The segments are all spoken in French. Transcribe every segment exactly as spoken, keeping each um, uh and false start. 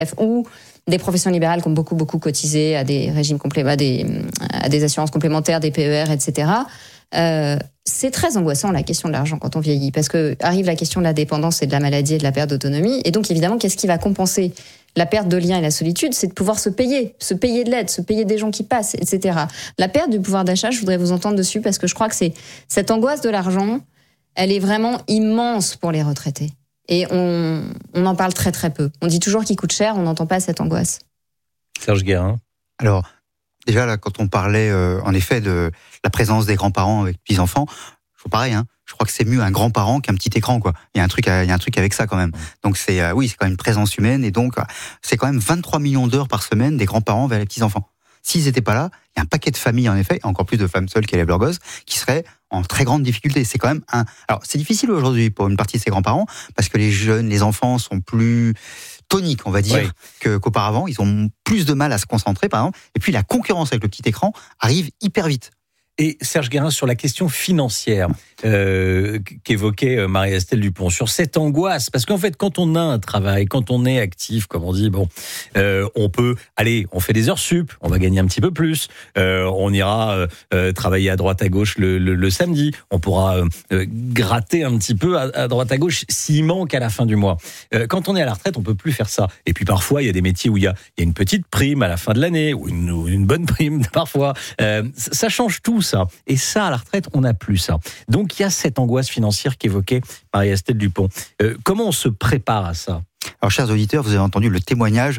ou des professions libérales qui ont beaucoup, beaucoup cotisé à des régimes complets, à des, à des assurances complémentaires, des P E R, et cetera. Euh, c'est très angoissant la question de l'argent quand on vieillit, parce que arrive la question de la dépendance et de la maladie et de la perte d'autonomie. Et donc, évidemment, qu'est-ce qui va compenser la perte de lien et la solitude? C'est de pouvoir se payer, se payer de l'aide, se payer des gens qui passent, et cetera. La perte du pouvoir d'achat, je voudrais vous entendre dessus, parce que je crois que c'est cette angoisse de l'argent, elle est vraiment immense pour les retraités. Et on, on en parle très très peu. On dit toujours qu'il coûte cher, on n'entend pas cette angoisse. Serge Guérin. Alors, déjà là, quand on parlait euh, en effet de la présence des grands-parents avec les petits-enfants, je trouve pareil, hein, je crois que c'est mieux un grand-parent qu'un petit écran, quoi. Il y a un truc, il y a un truc avec ça quand même. Donc c'est, euh, oui, c'est quand même une présence humaine, et donc c'est quand même vingt-trois millions d'heures par semaine des grands-parents vers les petits-enfants. S'ils n'étaient pas là, il y a un paquet de familles, en effet, encore plus de femmes seules qui élèvent leurs gosses, qui seraient en très grande difficulté. C'est quand même un... Alors, c'est difficile aujourd'hui pour une partie de ces grands-parents, parce que les jeunes, les enfants sont plus toniques, on va dire, oui. que, qu'auparavant. Ils ont plus de mal à se concentrer, par exemple. Et puis, la concurrence avec le petit écran arrive hyper vite. Et Serge Guérin, sur la question financière euh, qu'évoquait Marie-Estelle Dupont, sur cette angoisse, parce qu'en fait, quand on a un travail, quand on est actif, comme on dit, bon, euh, on peut, allez, on fait des heures sup, on va gagner un petit peu plus, euh, on ira euh, travailler à droite à gauche le, le, le samedi, on pourra euh, gratter un petit peu à, à droite à gauche s'il manque à la fin du mois. Euh, quand on est à la retraite, on peut plus faire ça. Et puis parfois, il y a des métiers où il y a, il y a une petite prime à la fin de l'année, ou une, ou une bonne prime parfois. Euh, ça change tout, ça. Et ça, à la retraite, on n'a plus ça. Donc, il y a cette angoisse financière qu'évoquait Marie-Estelle Dupont. Euh, comment on se prépare à ça ? Alors, chers auditeurs, vous avez entendu le témoignage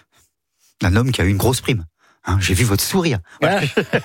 d'un homme qui a eu une grosse prime. Hein, j'ai vu votre sourire. Ah.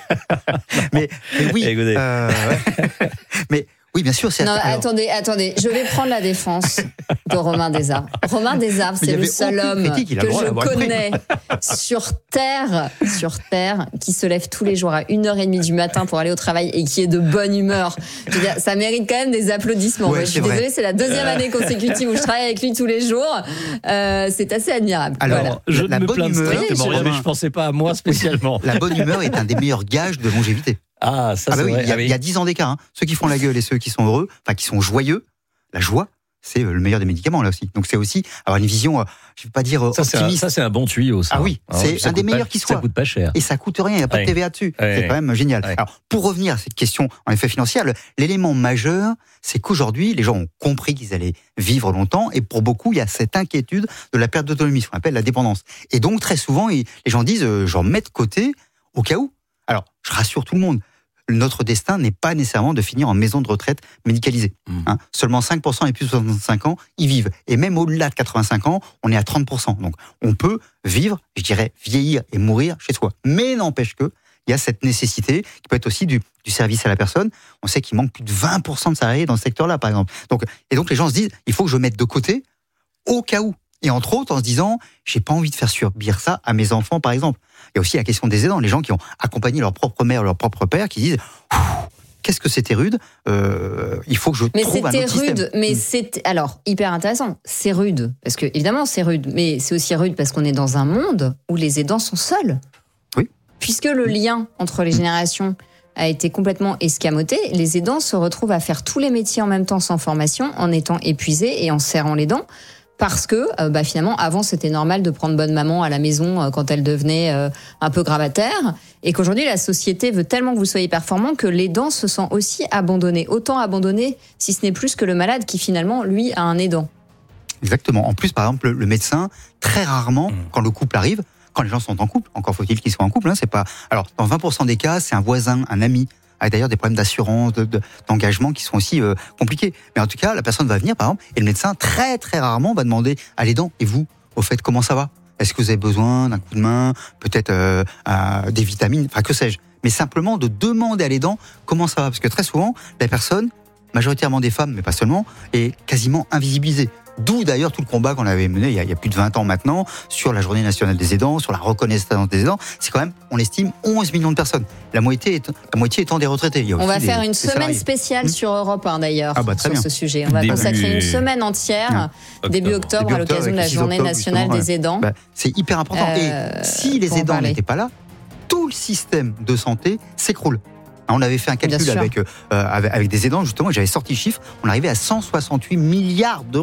mais, mais oui. Euh, ouais. mais oui, bien sûr. C'est non, alors... attendez, attendez. Je vais prendre la défense de Romain Desarbres. Romain Desarbres, c'est le seul homme que je connais sur terre, sur terre, qui se lève tous les jours à une heure trente du matin pour aller au travail et qui est de bonne humeur. Je veux dire, ça mérite quand même des applaudissements. Ouais, ouais, je suis désolée, c'est la deuxième année consécutive où je travaille avec lui tous les jours. Euh, c'est assez admirable. Alors, voilà. je la ne me bonne plains humeur, strictement rien, mais je pensais pas à moi spécialement. La bonne humeur est un des meilleurs gages de longévité. Ah, ça ah bah c'est oui, vrai. Il y a, ah oui. il y a dix ans d'écart. Hein. Ceux qui font la gueule et ceux qui sont heureux, enfin qui sont joyeux, la joie, c'est le meilleur des médicaments là aussi. Donc c'est aussi avoir une vision, euh, je ne vais pas dire euh, ça, optimiste. C'est un, ça c'est un bon tuyau, ça. Ah oui, hein, c'est un des meilleurs pas, qui soit. Ça coûte pas cher. Et ça coûte rien, il n'y a pas ouais. de T V A dessus. Ouais. C'est quand même génial. Ouais. Alors pour revenir à cette question en effet financière, le, l'élément majeur, c'est qu'aujourd'hui les gens ont compris qu'ils allaient vivre longtemps, et pour beaucoup il y a cette inquiétude de la perte d'autonomie, ce qu'on appelle la dépendance. Et donc très souvent ils, les gens disent, euh, j'en mets de côté au cas où. Alors je rassure tout le monde. Notre destin n'est pas nécessairement de finir en maison de retraite médicalisée. Mmh. Hein, seulement cinq pour cent et plus de soixante-cinq ans y vivent. Et même au-delà de quatre-vingt-cinq ans, on est à trente pour cent. Donc on peut vivre, je dirais, vieillir et mourir chez soi. Mais n'empêche que il y a cette nécessité qui peut être aussi du, du service à la personne. On sait qu'il manque plus de vingt pour cent de salariés dans ce secteur-là, par exemple. Donc, et donc les gens se disent, il faut que je mette de côté au cas où. Et entre autres, en se disant, j'ai pas envie de faire subir ça à mes enfants, par exemple. Il y a aussi la question des aidants, les gens qui ont accompagné leur propre mère, leur propre père, qui disent, qu'est-ce que c'était rude, euh, il faut que je mais trouve un autre rude, système. Mais c'était alors hyper intéressant. C'est rude parce que évidemment c'est rude, mais c'est aussi rude parce qu'on est dans un monde où les aidants sont seuls. Oui. Puisque le lien entre les générations a été complètement escamoté, les aidants se retrouvent à faire tous les métiers en même temps sans formation, en étant épuisés et en serrant les dents. Parce que euh, bah, finalement, avant, c'était normal de prendre bonne maman à la maison euh, quand elle devenait euh, un peu gravataire. Et qu'aujourd'hui, la société veut tellement que vous soyez performant que l'aidant se sent aussi abandonné. Autant abandonné, si ce n'est plus que le malade qui finalement, lui, a un aidant. Exactement. En plus, par exemple, le, le médecin, très rarement, mmh. quand le couple arrive, quand les gens sont en couple, encore faut-il qu'ils soient en couple, hein, c'est pas... Alors, dans vingt pour cent des cas, c'est un voisin, un ami, avec d'ailleurs des problèmes d'assurance, de, de, d'engagement qui sont aussi euh, compliqués. Mais en tout cas, la personne va venir, par exemple, et le médecin, très très rarement, va demander à l'aidant, et vous, au fait, comment ça va ? Est-ce que vous avez besoin d'un coup de main, peut-être euh, euh, des vitamines, enfin que sais-je ? Mais simplement de demander à l'aidant comment ça va. Parce que très souvent, la personne, majoritairement des femmes, mais pas seulement, est quasiment invisibilisée. D'où d'ailleurs tout le combat qu'on avait mené il y, a, il y a plus de vingt ans maintenant sur la Journée nationale des aidants, sur la reconnaissance des aidants. C'est quand même, on estime, onze millions de personnes. La moitié, est, la moitié étant des retraités. Il y a on va des, faire une des semaine salariés. spéciale mmh. sur Europe un d'ailleurs, ah bah, sur bien. ce sujet. On va début... consacrer une semaine entière, mmh. début octobre, début octobre, à l'occasion de la Journée octobre, nationale des ouais. aidants. Bah, c'est hyper important. Euh, Et si les aidants n'étaient pas là, tout le système de santé s'écroule. On avait fait un calcul avec, euh, avec, avec des aidants, justement, j'avais sorti le chiffre, on arrivait à cent soixante-huit milliards d'euros.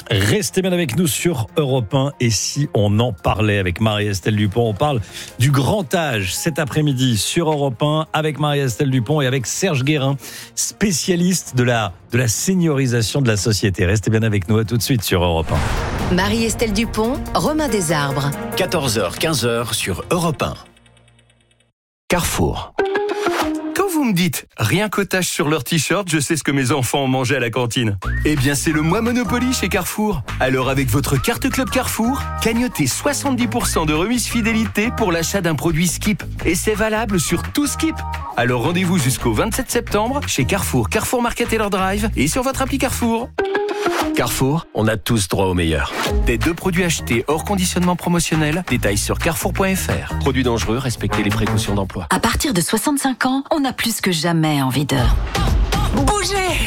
Restez bien avec nous sur Europe un. Et si on en parlait avec Marie-Estelle Dupont, on parle du grand âge cet après-midi sur Europe un avec Marie-Estelle Dupont et avec Serge Guérin, spécialiste de la, de la seniorisation de la société. Restez bien avec nous, à tout de suite sur Europe un. Marie-Estelle Dupont, Romain Desarbres. quatorze heures quinze heures sur Europe un. Carrefour. Quand vous me dites « rien qu'aux taches sur leur t-shirt, je sais ce que mes enfants ont mangé à la cantine », eh bien c'est le mois Monopoly chez Carrefour. Alors avec votre carte Club Carrefour, cagnotez soixante-dix pour cent de remise fidélité pour l'achat d'un produit Skip. Et c'est valable sur tout Skip. Alors rendez-vous jusqu'au vingt-sept septembre chez Carrefour, Carrefour Market et leur drive et sur votre appli Carrefour. Carrefour, on a tous droit au meilleur. Des deux produits achetés hors conditionnement promotionnel, détails sur carrefour point f r. Produits dangereux, respectez les précautions d'emploi. À partir de soixante-cinq ans, on a plus que jamais envie de bouger.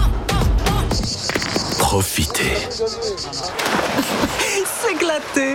Profitez. S'éclater.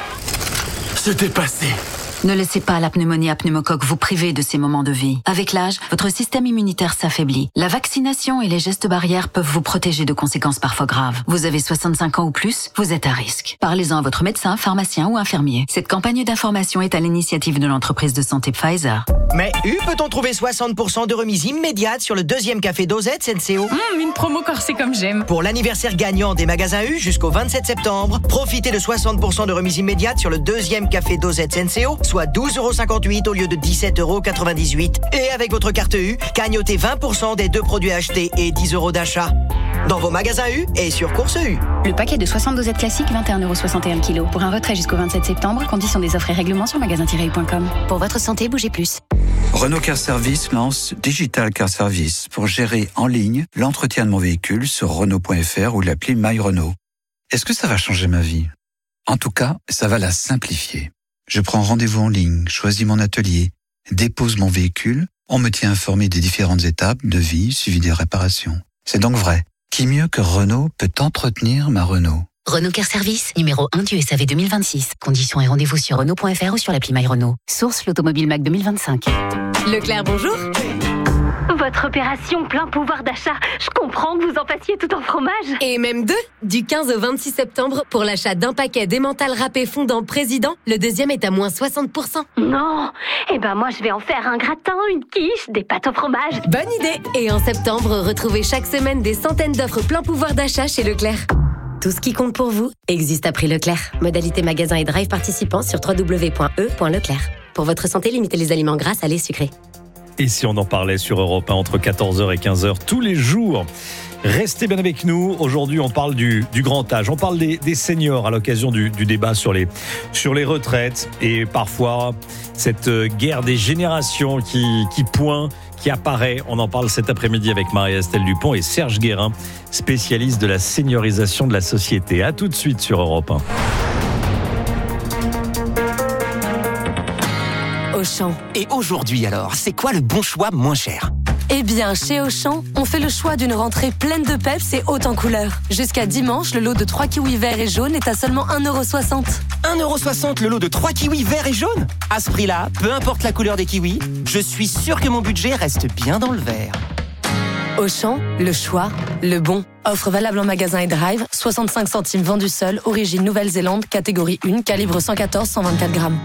Se dépasser. Ne laissez pas la pneumonie à pneumocoque vous priver de ces moments de vie. Avec l'âge, votre système immunitaire s'affaiblit. La vaccination et les gestes barrières peuvent vous protéger de conséquences parfois graves. Vous avez soixante-cinq ans ou plus, vous êtes à risque. Parlez-en à votre médecin, pharmacien ou infirmier. Cette campagne d'information est à l'initiative de l'entreprise de santé Pfizer. Mais U, peut-on trouver soixante pour cent de remise immédiate sur le deuxième café dosette Senseo? Mmh, une promo corsée comme j'aime. Pour l'anniversaire gagnant des magasins U jusqu'au vingt-sept septembre, profitez de soixante pour cent de remise immédiate sur le deuxième café dosette Senseo, soit douze euros cinquante-huit au lieu de dix-sept euros quatre-vingt-dix-huit. Et avec votre carte U, cagnotez vingt pour cent des deux produits achetés et dix euros d'achat. Dans vos magasins U et sur Course U. Le paquet de soixante dosettes classiques, vingt et un euros soixante et un kg. Pour un retrait jusqu'au vingt-sept septembre, conditions des offres et règlements sur magasin tiret u point com. Pour votre santé, bougez plus. Renault Car Service lance Digital Car Service pour gérer en ligne l'entretien de mon véhicule sur Renault point f r ou l'appli My Renault. Est-ce que ça va changer ma vie? En tout cas, ça va la simplifier. Je prends rendez-vous en ligne, choisis mon atelier, dépose mon véhicule, on me tient informé des différentes étapes, devis, suivi des réparations. C'est donc vrai. Qui mieux que Renault peut entretenir ma Renault? Renault Car Service, numéro un du S A V deux mille vingt-six. Conditions et rendez-vous sur Renault point f r ou sur l'appli My Renault. Source l'Automobile Mac deux mille vingt-cinq. Leclerc, bonjour. Votre opération plein pouvoir d'achat, je comprends que vous en fassiez tout en fromage. Et même deux, du quinze au vingt-six septembre, pour l'achat d'un paquet d'emmental râpé fondant président, le deuxième est à moins soixante pour cent. Non, eh ben moi je vais en faire un gratin, une quiche, des pâtes au fromage. Bonne idée. Et en septembre, retrouvez chaque semaine des centaines d'offres plein pouvoir d'achat chez Leclerc. Tout ce qui compte pour vous existe à prix Leclerc. Modalité magasin et drive participants sur w w w point e point leclerc. Pour votre santé, limitez les aliments gras, salés, sucrés. Et si on en parlait sur Europe un entre quatorze heures et quinze heures tous les jours? Restez bien avec nous. Aujourd'hui, on parle du, du grand âge. On parle des, des seniors à l'occasion du, du débat sur les, sur les retraites. Et parfois, cette guerre des générations qui, qui pointe, qui apparaît. On en parle cet après-midi avec Marie-Estelle Dupont et Serge Guérin, spécialiste de la seniorisation de la société. À tout de suite sur Europe un. Auchan. Et aujourd'hui alors, c'est quoi le bon choix moins cher? Eh bien, chez Auchan, on fait le choix d'une rentrée pleine de peps et haute en couleurs. Jusqu'à dimanche, le lot de trois kiwis verts et jaunes est à seulement un euro soixante. un euro soixante le lot de trois kiwis verts et jaunes? À ce prix-là, peu importe la couleur des kiwis, je suis sûr que mon budget reste bien dans le vert. Auchan, le choix, le bon. Offre valable en magasin et drive, soixante-cinq centimes vendu seul, origine Nouvelle-Zélande, catégorie un, calibre cent quatorze cent vingt-quatre grammes.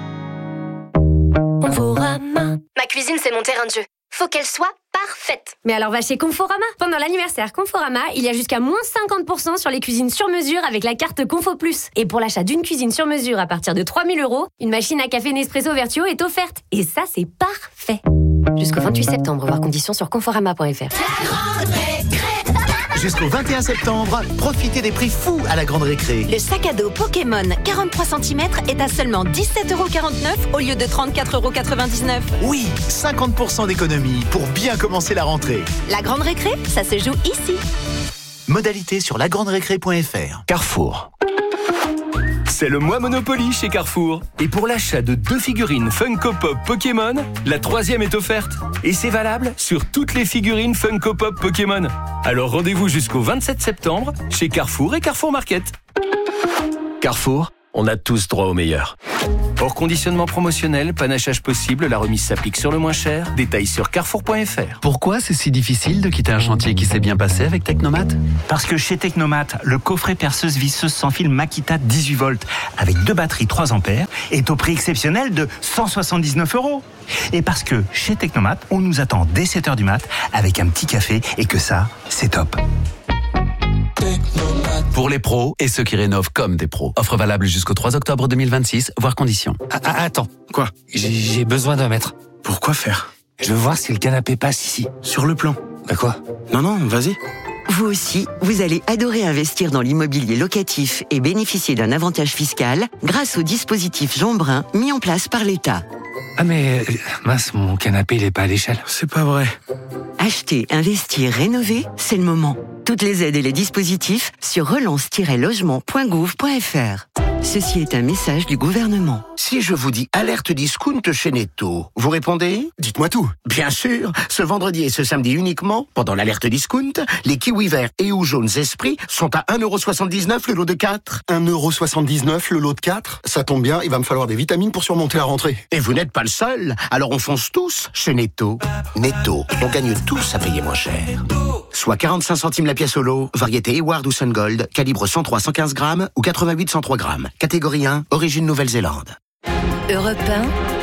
Conforama. Ma cuisine, c'est mon terrain de jeu. Faut qu'elle soit parfaite. Mais alors va chez Conforama. Pendant l'anniversaire Conforama, il y a jusqu'à moins cinquante pour cent sur les cuisines sur mesure avec la carte Confo Plus. Et pour l'achat d'une cuisine sur mesure à partir de trois mille euros, une machine à café Nespresso Vertuo est offerte. Et ça, c'est parfait. Jusqu'au vingt-huit septembre, voir conditions sur conforama point f r. Jusqu'au vingt et un septembre, profitez des prix fous à la Grande Récré. Le sac à dos Pokémon quarante-trois centimètres est à seulement dix-sept euros quarante-neuf au lieu de trente-quatre euros quatre-vingt-dix-neuf. Oui, cinquante pour cent d'économie pour bien commencer la rentrée. La Grande Récré, ça se joue ici. Modalité sur la grande récré point f r. Carrefour. C'est le mois Monopoly chez Carrefour. Et pour l'achat de deux figurines Funko Pop Pokémon, la troisième est offerte. Et c'est valable sur toutes les figurines Funko Pop Pokémon. Alors rendez-vous jusqu'au vingt-sept septembre chez Carrefour et Carrefour Market. Carrefour, On a tous droit au meilleur. Hors conditionnement promotionnel, panachage possible, la remise s'applique sur le moins cher. Détails sur carrefour point f r. Pourquoi c'est si difficile de quitter un chantier qui s'est bien passé avec Technomat ? Parce que chez Technomat, le coffret perceuse visseuse sans fil Makita dix-huit volts avec deux batteries trois ampères est au prix exceptionnel de cent soixante-dix-neuf euros. Et parce que chez Technomat, on nous attend dès sept heures du mat avec un petit café et que ça, c'est top. Pour les pros et ceux qui rénovent comme des pros. Offre valable jusqu'au trois octobre deux mille vingt-six, voire conditions. Ah, ah, attends, quoi ? J'ai, j'ai besoin d'un mètre. Pourquoi faire ? Je veux voir si le canapé passe ici. Sur le plan. Bah quoi ? Non, non, vas-y. Vous aussi, vous allez adorer investir dans l'immobilier locatif et bénéficier d'un avantage fiscal grâce au dispositif Jean Brun mis en place par l'État. Ah mais, mince, mon canapé, il est pas à l'échelle. C'est pas vrai. Acheter, investir, rénover, c'est le moment. Toutes les aides et les dispositifs sur relance tiret logement point gouv point f r. Ceci est un message du gouvernement. Si je vous dis alerte discount chez Netto, vous répondez ? Dites-moi tout. Bien sûr, ce vendredi et ce samedi uniquement, pendant l'alerte discount, les kiwis verts et ou jaunes esprits sont à un euro soixante-dix-neuf le lot de quatre. un euro soixante-dix-neuf le lot de quatre ? Ça tombe bien, il va me falloir des vitamines pour surmonter la rentrée. Et vous n'êtes pas le seul, alors on fonce tous chez Netto. Netto, on gagne tous à payer moins cher. Soit quarante-cinq centimes la pièce au lot, variété Eward ou Sun Gold, calibre cent trois à cent quinze grammes ou quatre-vingt-huit à cent trois grammes. Catégorie un, origine Nouvelle-Zélande. Europe un.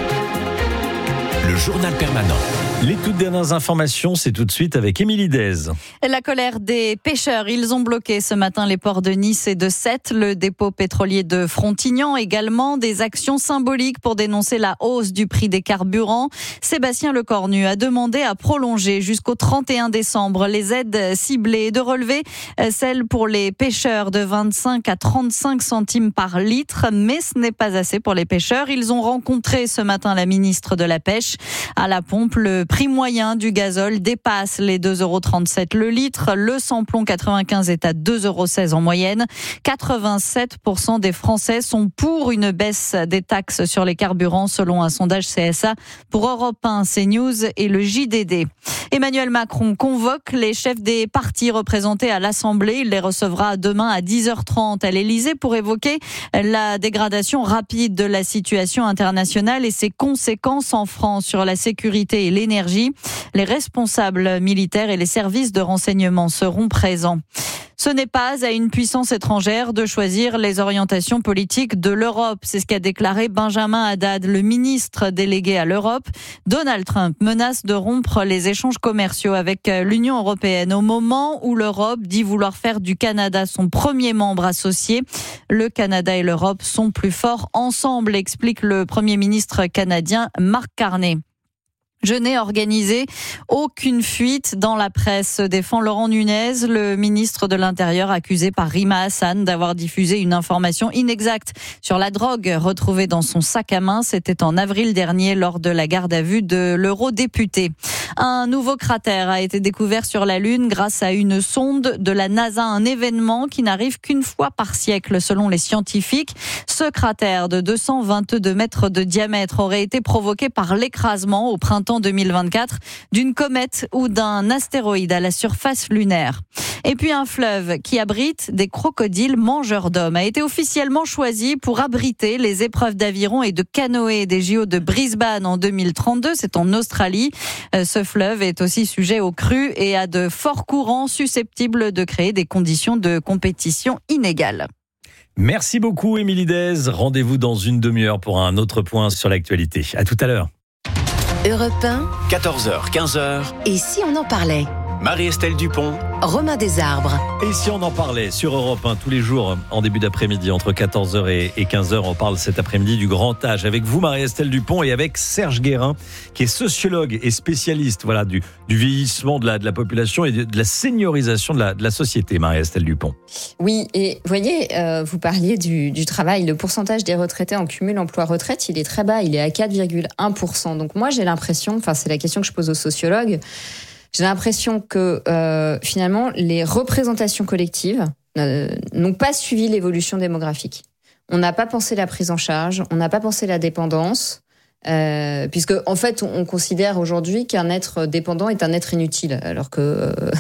Le journal permanent. Les toutes dernières informations, c'est tout de suite avec Émilie Dez. La colère des pêcheurs. Ils ont bloqué ce matin les ports de Nice et de Sète, le dépôt pétrolier de Frontignan également. Des actions symboliques pour dénoncer la hausse du prix des carburants. Sébastien Lecornu a demandé à prolonger jusqu'au trente et un décembre les aides ciblées et de relever celles pour les pêcheurs de vingt-cinq à trente-cinq centimes par litre. Mais ce n'est pas assez pour les pêcheurs. Ils ont rencontré ce matin la ministre de la Pêche. À la pompe, le prix moyen du gazole dépasse les deux euros trente-sept le litre. Le samplon quatre-vingt-quinze est à deux euros seize en moyenne. quatre-vingt-sept pour cent des Français sont pour une baisse des taxes sur les carburants selon un sondage C S A pour Europe un, CNews et le J D D. Emmanuel Macron convoque les chefs des partis représentés à l'Assemblée. Il les recevra demain à dix heures trente à l'Élysée pour évoquer la dégradation rapide de la situation internationale et ses conséquences en France sur la sécurité et l'énergie. Les responsables militaires et les services de renseignement seront présents. Ce n'est pas à une puissance étrangère de choisir les orientations politiques de l'Europe. C'est ce qu'a déclaré Benjamin Haddad, le ministre délégué à l'Europe. Donald Trump menace de rompre les échanges commerciaux avec l'Union européenne au moment où l'Europe dit vouloir faire du Canada son premier membre associé. Le Canada et l'Europe sont plus forts ensemble, explique le Premier ministre canadien Mark Carney. Je n'ai organisé aucune fuite dans la presse, défend Laurent Nunez, le ministre de l'Intérieur accusé par Rima Hassan d'avoir diffusé une information inexacte sur la drogue retrouvée dans son sac à main. C'était en avril dernier lors de la garde à vue de l'eurodéputé. Un nouveau cratère a été découvert sur la Lune grâce à une sonde de la NASA, un événement qui n'arrive qu'une fois par siècle selon les scientifiques. Ce cratère de deux cent vingt-deux mètres de diamètre aurait été provoqué par l'écrasement au printemps deux mille vingt-quatre d'une comète ou d'un astéroïde à la surface lunaire. Et puis un fleuve qui abrite des crocodiles mangeurs d'hommes a été officiellement choisi pour abriter les épreuves d'aviron et de canoë des J O de Brisbane en deux mille trente-deux. C'est en Australie. Ce fleuve est aussi sujet aux crues et à de forts courants susceptibles de créer des conditions de compétition inégales. Merci beaucoup Émilie Dez. Rendez-vous dans une demi-heure pour un autre point sur l'actualité. À tout à l'heure. Europe un. quatorze heures, quinze heures. Et si on en parlait ? Marie-Estelle Dupont. Romain Desarbres. Et si on en parlait sur Europe un tous les jours en début d'après-midi entre quatorze heures et quinze heures, on parle cet après-midi du grand âge avec vous Marie-Estelle Dupont et avec Serge Guérin qui est sociologue et spécialiste voilà, du, du vieillissement de la, de la population et de, de la seniorisation de la, de la société. Marie-Estelle Dupont. Oui, et vous voyez, euh, vous parliez du, du travail, le pourcentage des retraités en cumul emploi-retraite, il est très bas, il est à quatre virgule un pour cent. Donc moi j'ai l'impression, enfin c'est la question que je pose aux sociologues, j'ai l'impression que euh, finalement, les représentations collectives euh, n'ont pas suivi l'évolution démographique. On n'a pas pensé la prise en charge, on n'a pas pensé la dépendance, euh, puisque en fait, on, on considère aujourd'hui qu'un être dépendant est un être inutile, alors que euh,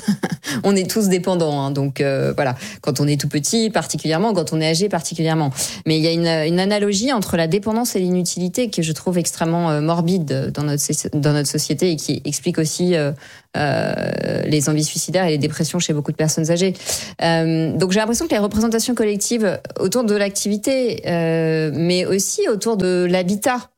On est tous dépendants, hein, donc euh, voilà. Quand on est tout petit, particulièrement, quand on est âgé, particulièrement. Mais il y a une, une analogie entre la dépendance et l'inutilité que je trouve extrêmement euh, morbide dans notre dans notre société et qui explique aussi euh, euh, les envies suicidaires et les dépressions chez beaucoup de personnes âgées. Euh, donc j'ai l'impression que les représentations collectives autour de l'activité, euh, mais aussi autour de l'habitat,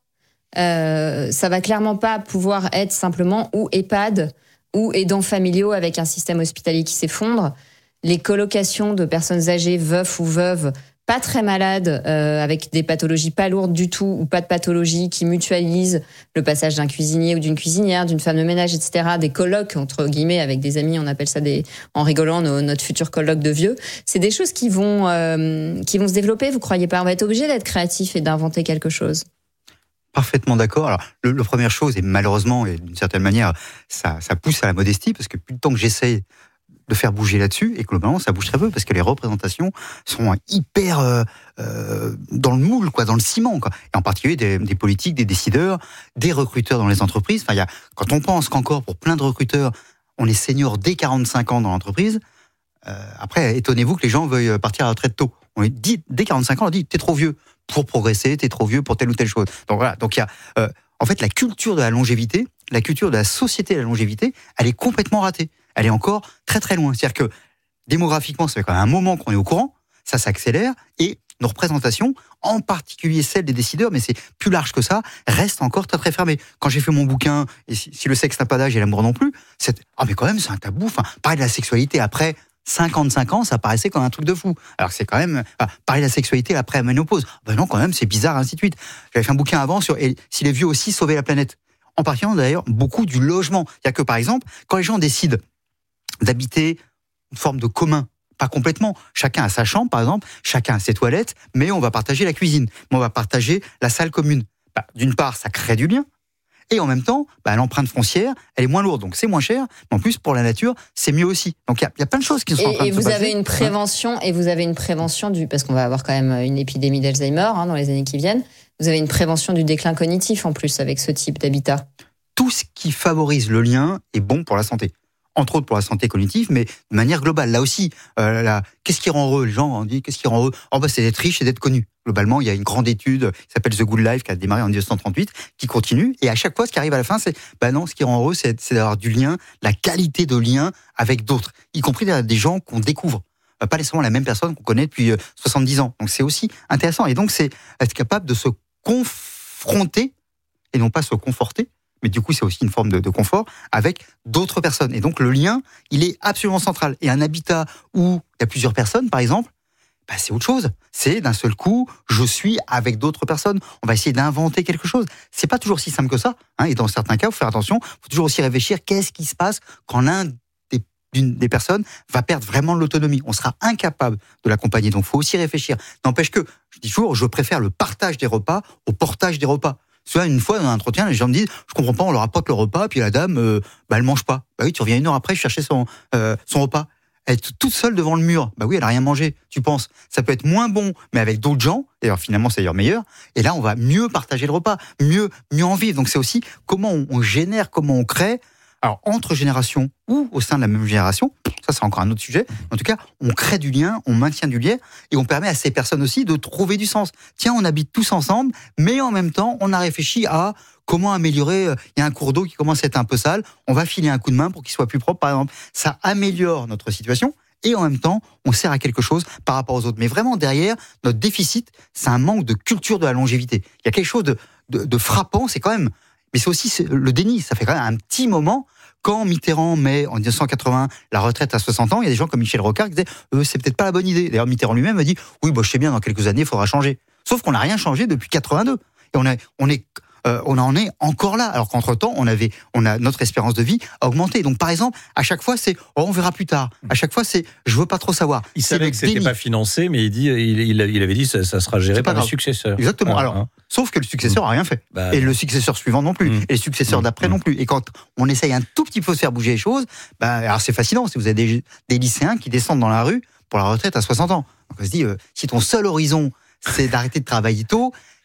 euh, ça va clairement pas pouvoir être simplement ou EHPAD ou aidants familiaux avec un système hospitalier qui s'effondre. Les colocations de personnes âgées, veufs ou veuves, pas très malades, euh, avec des pathologies pas lourdes du tout ou pas de pathologie, qui mutualisent le passage d'un cuisinier ou d'une cuisinière, d'une femme de ménage, et cetera. Des colocs, entre guillemets, avec des amis, on appelle ça des, en rigolant, nos, notre futur coloc de vieux. C'est des choses qui vont, euh, qui vont se développer, vous croyez pas? On va être obligé d'être créatif et d'inventer quelque chose. Parfaitement d'accord. Alors, le, la première chose, et malheureusement, et d'une certaine manière, ça, ça pousse à la modestie, parce que plus le temps que j'essaie de faire bouger là-dessus, et globalement, ça bouge très peu, parce que les représentations sont hyper euh, euh, dans le moule, quoi, dans le ciment, quoi. Et en particulier des, des politiques, des décideurs, des recruteurs dans les entreprises. Enfin, il y a, quand on pense qu'encore pour plein de recruteurs, on est senior dès quarante-cinq ans dans l'entreprise, euh, après, étonnez-vous que les gens veuillent partir à la retraite tôt. On est dit, dès quarante-cinq ans, on dit, t'es trop vieux pour progresser, t'es trop vieux pour telle ou telle chose. Donc voilà, donc il y a, euh, en fait, la culture de la longévité, la culture de la société de la longévité, elle est complètement ratée. Elle est encore très très loin. C'est-à-dire que démographiquement, ça fait quand même un moment qu'on est au courant, ça s'accélère, et nos représentations, en particulier celles des décideurs, mais c'est plus large que ça, restent encore très très fermées. Quand j'ai fait mon bouquin, et si, si le sexe n'a pas d'âge et l'amour non plus, c'est, ah mais quand même c'est un tabou. Enfin, parler de la sexualité après cinquante-cinq ans, ça paraissait comme un truc de fou. Alors c'est quand même, ah, parler de la sexualité après la ménopause, ben non quand même c'est bizarre, ainsi de suite. J'avais fait un bouquin avant sur et, si les vieux aussi sauvaient la planète. En particulier d'ailleurs beaucoup du logement. Il y a que par exemple, quand les gens décident d'habiter une forme de commun, pas complètement, chacun a sa chambre par exemple, chacun a ses toilettes, mais on va partager la cuisine, mais on va partager la salle commune. Bah, d'une part, ça crée du lien, et en même temps, bah, l'empreinte foncière, elle est moins lourde, donc c'est moins cher, mais en plus pour la nature, c'est mieux aussi. Donc il y, y a plein de choses qui sont et, en train et de vous se passer. Avez une prévention, et vous avez une prévention du, parce qu'on va avoir quand même une épidémie d'Alzheimer hein, dans les années qui viennent. Vous avez une prévention du déclin cognitif en plus avec ce type d'habitat. Tout ce qui favorise le lien est bon pour la santé. Entre autres pour la santé cognitive, mais de manière globale. Là aussi, euh, là, qu'est-ce qui rend heureux? Les gens ont dit, qu'est-ce qui rend heureux? Oh, bah, c'est d'être riche et d'être connu. Globalement, il y a une grande étude qui s'appelle The Good Life, qui a démarré en dix-neuf cent trente-huit, qui continue. Et à chaque fois, ce qui arrive à la fin, c'est, bah non, ce qui rend heureux, c'est, c'est d'avoir du lien, la qualité de lien avec d'autres, y compris des gens qu'on découvre. Pas nécessairement la même personne qu'on connaît depuis soixante-dix ans. Donc c'est aussi intéressant. Et donc c'est être capable de se confronter, et non pas se conforter, mais du coup, c'est aussi une forme de, de confort avec d'autres personnes. Et donc, le lien, il est absolument central. Et un habitat où il y a plusieurs personnes, par exemple, bah, c'est autre chose. C'est d'un seul coup, je suis avec d'autres personnes. On va essayer d'inventer quelque chose. C'est pas toujours si simple que ça. Hein, et dans certains cas, il faut faire attention. Il faut toujours aussi réfléchir qu'est-ce qui se passe quand l'un des, d'une, des personnes va perdre vraiment l'autonomie. On sera incapable de l'accompagner. Donc, il faut aussi réfléchir. N'empêche que, je dis toujours, je préfère le partage des repas au portage des repas. Soit une fois dans un entretien, les gens me disent, je comprends pas, on leur apporte le repas, puis la dame, euh, bah elle mange pas. Bah oui, tu reviens une heure après chercher son euh, son repas. Elle est toute seule devant le mur. Bah oui, elle a rien mangé. Tu penses, ça peut être moins bon, mais avec d'autres gens. D'ailleurs, finalement, c'est d'ailleurs meilleur. Et là, on va mieux partager le repas, mieux mieux en vivre. Donc c'est aussi comment on, on génère, comment on crée. Alors entre générations ou au sein de la même génération, ça c'est encore un autre sujet. En tout cas, on crée du lien, on maintient du lien et on permet à ces personnes aussi de trouver du sens. Tiens, on habite tous ensemble, mais en même temps, on a réfléchi à comment améliorer. Il y a un cours d'eau qui commence à être un peu sale, on va filer un coup de main pour qu'il soit plus propre, par exemple. Ça améliore notre situation et en même temps, on sert à quelque chose par rapport aux autres. Mais vraiment derrière, notre déficit, c'est un manque de culture de la longévité. Il y a quelque chose de, de, de frappant, c'est quand même. Mais c'est aussi le déni. Ça fait quand même un petit moment. Quand Mitterrand met en dix-neuf cent quatre-vingts la retraite à soixante ans, il y a des gens comme Michel Rocard qui disaient euh, c'est peut-être pas la bonne idée. D'ailleurs, Mitterrand lui-même a dit oui, bah, je sais bien, dans quelques années, il faudra changer. Sauf qu'on n'a rien changé depuis quatre-vingt-deux. Et on, a, on, est, euh, on en est encore là. Alors qu'entre-temps, on avait, on a, notre espérance de vie a augmenté. Donc, par exemple, à chaque fois, c'est oh, on verra plus tard. À chaque fois, c'est je veux pas trop savoir. Il c'est savait que c'était déni. pas financé, mais il, dit, il, il, il avait dit ça, ça sera géré par le successeur. Exactement. Ah, Alors, hein. Sauf que le successeur a rien fait. Bah, et le successeur suivant non plus. Mmh. Et les successeurs d'après mmh. non plus. Et quand on essaye un tout petit peu de faire bouger les choses, bah, alors c'est fascinant. Si vous avez des, des lycéens qui descendent dans la rue pour la retraite à soixante ans. Donc on se dit, euh, si ton seul horizon, c'est d'arrêter de travailler tôt,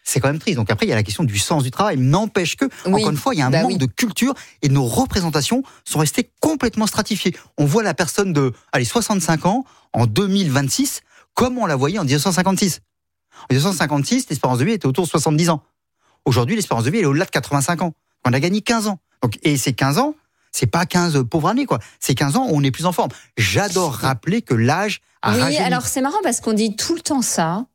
c'est quand même triste. Donc après, il y a la question du sens du travail. N'empêche que, oui. encore une fois, il y a un bah manque oui. de culture et nos représentations sont restées complètement stratifiées. On voit la personne de, allez, soixante-cinq ans en deux mille vingt-six comme on la voyait en dix-neuf cent cinquante-six. En dix-neuf cent cinquante-six, l'espérance de vie était autour de soixante-dix ans. Aujourd'hui, l'espérance de vie elle est au-delà de quatre-vingt-cinq ans. On a gagné quinze ans. Donc, et ces quinze ans, c'est pas quinze pauvres années, quoi. C'est quinze ans où on est plus en forme. J'adore rappeler que l'âge a Oui, rajeuni. alors c'est marrant parce qu'on dit tout le temps ça.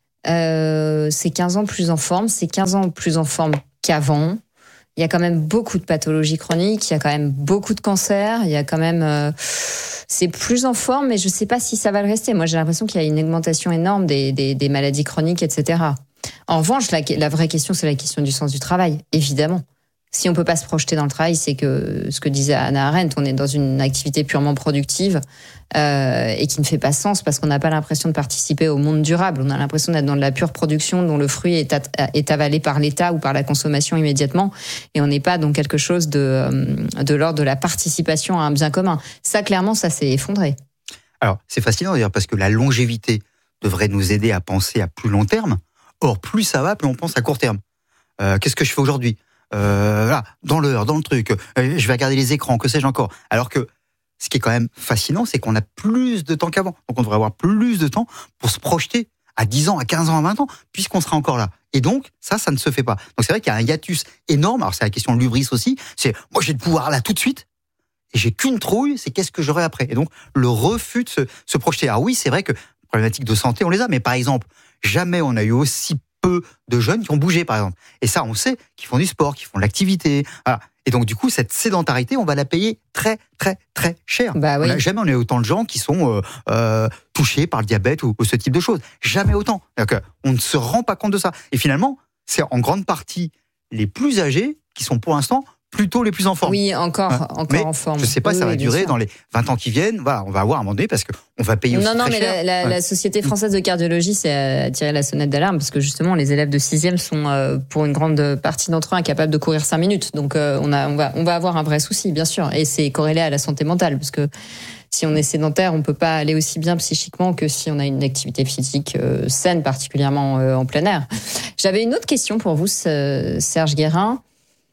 Euh, c'est quinze ans plus en forme, c'est quinze ans plus en forme qu'avant. Il y a quand même beaucoup de pathologies chroniques, il y a quand même beaucoup de cancers, il y a quand même... Euh, c'est plus en forme, mais je ne sais pas si ça va le rester. Moi, j'ai l'impression qu'il y a une augmentation énorme des, des, des maladies chroniques, et cetera. En revanche, la, la vraie question, c'est la question du sens du travail, évidemment. Si on ne peut pas se projeter dans le travail, c'est que ce que disait Hannah Arendt, on est dans une activité purement productive euh, et qui ne fait pas sens parce qu'on n'a pas l'impression de participer au monde durable. On a l'impression d'être dans de la pure production dont le fruit est, at- est avalé par l'État ou par la consommation immédiatement et on n'est pas dans quelque chose de, de l'ordre de la participation à un bien commun. Ça, clairement, ça s'est effondré. Alors, c'est fascinant d'ailleurs parce que la longévité devrait nous aider à penser à plus long terme. Or, plus ça va, plus on pense à court terme. Euh, qu'est-ce que je fais aujourd'hui ? Euh, là, dans l'heure, dans le truc, euh, je vais regarder les écrans, que sais-je encore. Alors que ce qui est quand même fascinant, c'est qu'on a plus de temps qu'avant. Donc on devrait avoir plus de temps pour se projeter à dix ans, à quinze ans, à vingt ans, puisqu'on sera encore là. Et donc, ça, ça ne se fait pas. Donc c'est vrai qu'il y a un hiatus énorme. Alors c'est la question de l'hubris aussi. C'est, moi j'ai le pouvoir là tout de suite, et j'ai qu'une trouille, c'est qu'est-ce que j'aurai après. Et donc, le refus de se, se projeter. Alors oui, c'est vrai que problématiques de santé, on les a, mais par exemple, jamais on a eu aussi peu de jeunes qui ont bougé, par exemple. Et ça, on sait, qui font du sport, qui font de l'activité. Voilà. Et donc, du coup, cette sédentarité, on va la payer très, très, très cher. Bah oui. On a, jamais on a eu autant de gens qui sont euh, euh, touchés par le diabète ou, ou ce type de choses. Jamais autant. Donc, on ne se rend pas compte de ça. Et finalement, c'est en grande partie les plus âgés qui sont pour l'instant plutôt les plus en forme. Oui, encore, hein. encore mais en forme. Je ne sais pas, oui, ça va oui, durer dans les vingt ans qui viennent. Voilà, on va avoir à un moment donné parce qu'on va payer aussi Non, non, très mais cher. la, la, ouais. la Société française de cardiologie s'est tiré la sonnette d'alarme parce que justement, les élèves de sixième sont, euh, pour une grande partie d'entre eux, incapables de courir cinq minutes. Donc, euh, on, a, on, va, on va avoir un vrai souci, bien sûr. Et c'est corrélé à la santé mentale parce que si on est sédentaire, on ne peut pas aller aussi bien psychiquement que si on a une activité physique euh, saine, particulièrement euh, en plein air. J'avais une autre question pour vous, Serge Guérin.